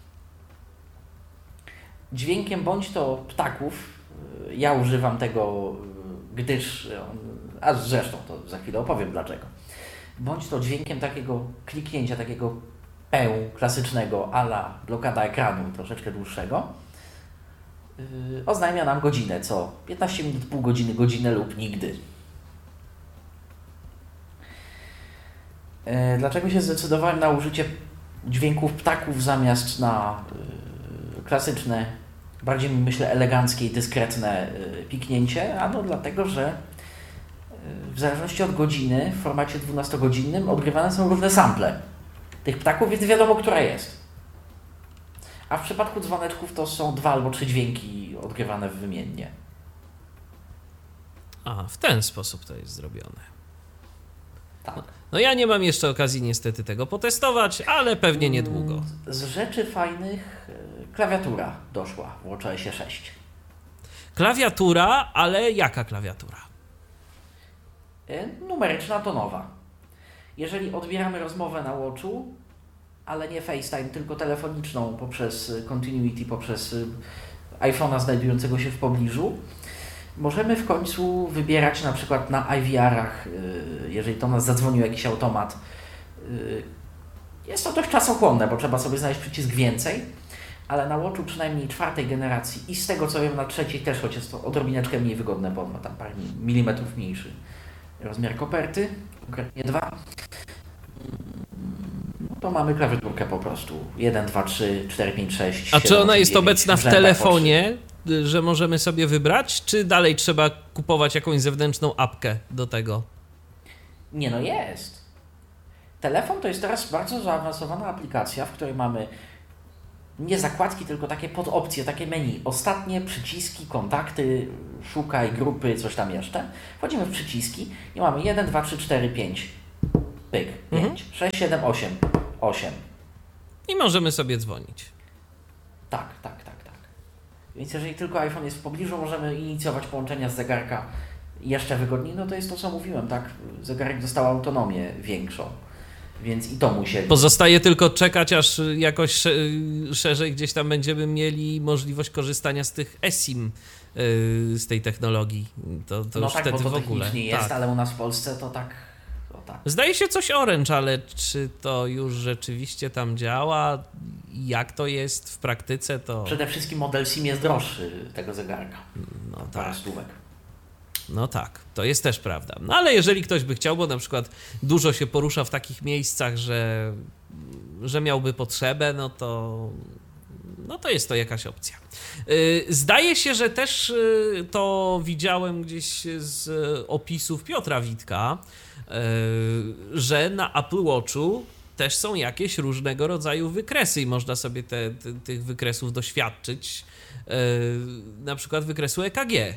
Dźwiękiem bądź to ptaków, ja używam tego, gdyż, a zresztą to za chwilę opowiem dlaczego, bądź to dźwiękiem takiego kliknięcia, takiego klasycznego a la blokada ekranu, troszeczkę dłuższego, oznajmia nam godzinę, co 15 minut, pół godziny, godzinę lub nigdy. Dlaczego się zdecydowałem na użycie dźwięków ptaków zamiast na klasyczne, bardziej myślę eleganckie i dyskretne piknięcie? Ano dlatego, że w zależności od godziny w formacie 12-godzinnym odgrywane są różne sample tych ptaków, więc wiadomo, która jest. A w przypadku dzwoneczków to są 2 albo 3 dźwięki odgrywane wymiennie. A, w ten sposób to jest zrobione. Tak. No ja nie mam jeszcze okazji niestety tego potestować, ale pewnie niedługo. Z rzeczy fajnych klawiatura doszła w WatchOSie 6. Klawiatura, ale jaka klawiatura? Numeryczna, tonowa. Jeżeli odbieramy rozmowę na Watchu, ale nie FaceTime, tylko telefoniczną poprzez Continuity, poprzez iPhone'a znajdującego się w pobliżu, Możemy w końcu wybierać na przykład na IVR-ach, jeżeli do nas zadzwonił jakiś automat. Jest to dość czasochłonne, bo trzeba sobie znaleźć przycisk więcej, ale na Watchu przynajmniej 4. generacji i z tego co wiem na 3. też, choć jest to odrobineczkę mniej wygodne, bo ma tam parę milimetrów mniejszy rozmiar koperty, konkretnie 2. To mamy klawiaturkę po prostu 1, 2, 3, 4, 5, 6, A 7, czy ona 8, jest 9, obecna w rzędach po telefonie, że możemy sobie wybrać, czy dalej trzeba kupować jakąś zewnętrzną apkę do tego? 3. Nie no, jest. Telefon to jest teraz bardzo zaawansowana aplikacja, w której mamy nie zakładki, tylko takie podopcje, takie menu. Ostatnie przyciski, kontakty, szukaj, grupy, coś tam jeszcze. Wchodzimy w przyciski i mamy 1, 2, 3, 4, 5. Pyk, 5, 6, 7, 8. 8. I możemy sobie dzwonić. Tak. Więc jeżeli tylko iPhone jest w pobliżu, możemy inicjować połączenia z zegarka jeszcze wygodniej. No to jest to, co mówiłem, tak? Zegarek dostał autonomię większą, więc i to musieli. Pozostaje tylko czekać, aż jakoś szerzej gdzieś tam będziemy mieli możliwość korzystania z tych eSIM, z tej technologii. To no już tak, wtedy bo to w ogóle. technicznie jest, Tak. ale u nas w Polsce to tak. Zdaje się coś Orange, ale czy to już rzeczywiście tam działa? Jak to jest w praktyce, to... Przede wszystkim model SIM jest droższy tego zegarka. No Parę tak. stówek. No tak, to jest też prawda. No ale jeżeli ktoś by chciał, bo na przykład dużo się porusza w takich miejscach, że miałby potrzebę, no to jest to jakaś opcja. Zdaje się, że też to widziałem gdzieś z opisów Piotra Witka, że na Apple Watchu też są jakieś różnego rodzaju wykresy i można sobie tych wykresów doświadczyć, na przykład wykresu EKG.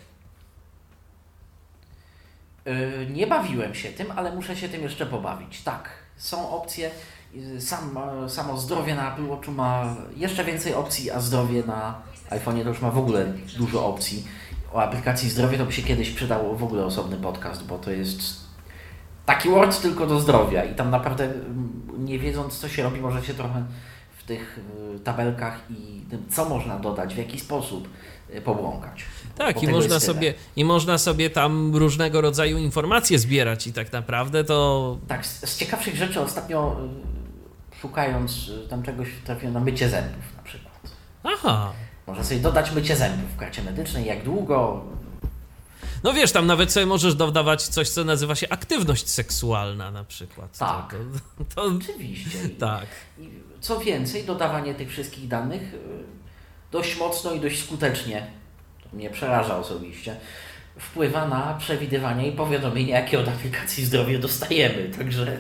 Nie bawiłem się tym, ale muszę się tym jeszcze pobawić. Tak, są opcje. Samo zdrowie na Apple Watchu ma jeszcze więcej opcji, a zdrowie na iPhone'ie to już ma w ogóle dużo opcji. O aplikacji zdrowie to by się kiedyś przydało w ogóle osobny podcast, bo to jest taki Word tylko do zdrowia i tam naprawdę nie wiedząc co się robi, może się trochę w tych tabelkach i tym co można dodać, w jaki sposób pobłąkać. Tak, Bo i tego można, jest tyle. można sobie tam różnego rodzaju informacje zbierać i tak naprawdę to... Tak, z ciekawszych rzeczy ostatnio szukając tam czegoś trafiłem na mycie zębów na przykład. Aha. Można sobie dodać mycie zębów w karcie medycznej, jak długo. No wiesz, tam nawet sobie możesz dodawać coś, co nazywa się aktywność seksualna na przykład. Tak. To Oczywiście. tak. I co więcej, dodawanie tych wszystkich danych dość mocno i dość skutecznie, to mnie przeraża osobiście, wpływa na przewidywanie i powiadomienie, jakie od aplikacji zdrowie dostajemy. Także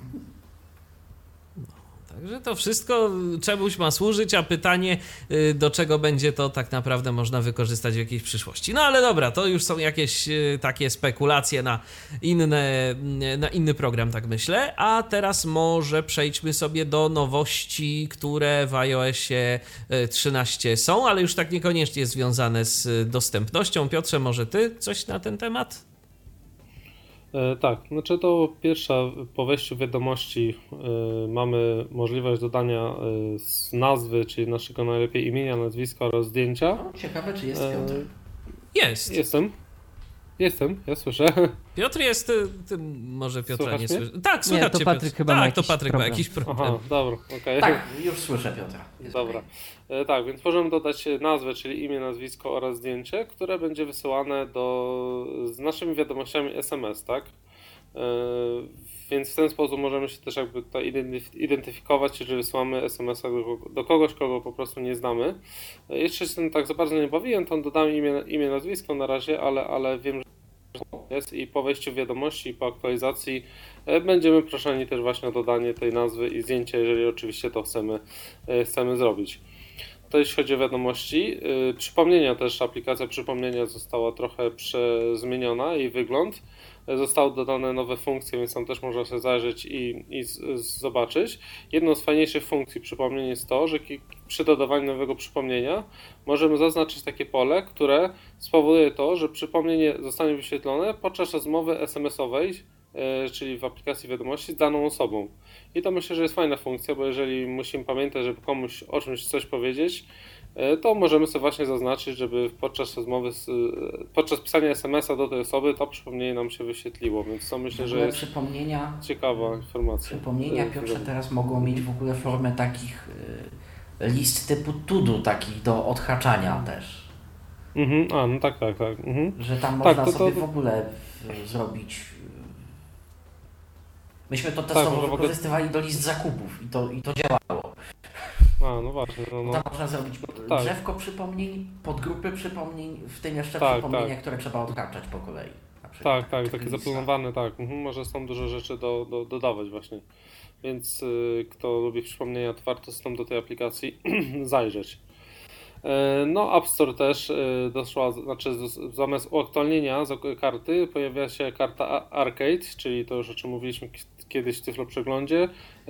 to wszystko czemuś ma służyć, a pytanie, do czego będzie to tak naprawdę można wykorzystać w jakiejś przyszłości. No ale dobra, to już są jakieś takie spekulacje na inny program, tak myślę. A teraz może przejdźmy sobie do nowości, które w iOSie 13 są, ale już tak niekoniecznie związane z dostępnością. Piotrze, może ty coś na ten temat? Tak, znaczy to pierwsza po wejściu wiadomości mamy możliwość dodania z nazwy, czyli naszego najlepiej imienia, nazwiska oraz zdjęcia. no, ciekawe, czy jest Piotr. Jest. Jestem, ja słyszę. Piotr jest, ty może Piotra Słuchasz nie mnie? słyszysz. Tak, Nie, słychać to cię, Patryk Piotr. chyba ma Tak, to jakiś Patryk ma problem. jakiś problem. Aha, dobra, okej. Tak, już słyszę Piotra. Jest Dobra. okej. Tak, więc możemy dodać nazwę, czyli imię, nazwisko oraz zdjęcie, które będzie wysyłane z naszymi wiadomościami SMS, tak? Więc w ten sposób możemy się też jakby to identyfikować, jeżeli wysyłamy SMS-a do kogoś, kogo po prostu nie znamy. Jeszcze się tym tak za bardzo nie bawiłem, to dodam imię, nazwisko na razie, ale wiem, że jest i po wejściu wiadomości i po aktualizacji będziemy proszeni też właśnie o dodanie tej nazwy i zdjęcia, jeżeli oczywiście to chcemy zrobić. To jeśli chodzi o wiadomości. Przypomnienia też, aplikacja przypomnienia została trochę zmieniona, jej wygląd. Zostały dodane nowe funkcje, więc tam też można sobie zajrzeć i zobaczyć. Jedną z fajniejszych funkcji przypomnień jest to, że przy dodawaniu nowego przypomnienia możemy zaznaczyć takie pole, które spowoduje to, że przypomnienie zostanie wyświetlone podczas rozmowy SMS-owej, czyli w aplikacji wiadomości z daną osobą. I to myślę, że jest fajna funkcja, bo jeżeli musimy pamiętać, żeby komuś o czymś coś powiedzieć, to możemy sobie właśnie zaznaczyć, żeby podczas rozmowy, podczas pisania SMS-a do tej osoby to przypomnienie nam się wyświetliło, więc to myślę, że jest ciekawa informacja. Przypomnienia, Piotrze, teraz mogą mieć w ogóle formę takich list typu to-do, takich do odhaczania też. No tak. Że tam Tak, można sobie w ogóle zrobić. Myśmy to testowo wykorzystywali do list zakupów i to działało. No właśnie. Tam można zrobić drzewko przypomnień, podgrupy przypomnień, w tym jeszcze przypomnienia, które trzeba odhaczać po kolei. Tak, takie zaplanowane, Może są dużo rzeczy dodawać właśnie. Więc kto lubi przypomnienia, to warto stąd do tej aplikacji zajrzeć. No, App Store też doszła, zamiast uaktualnienia karty pojawia się karta Arcade, czyli to już o czym mówiliśmy kiedyś w Tyflo Przeglądzie.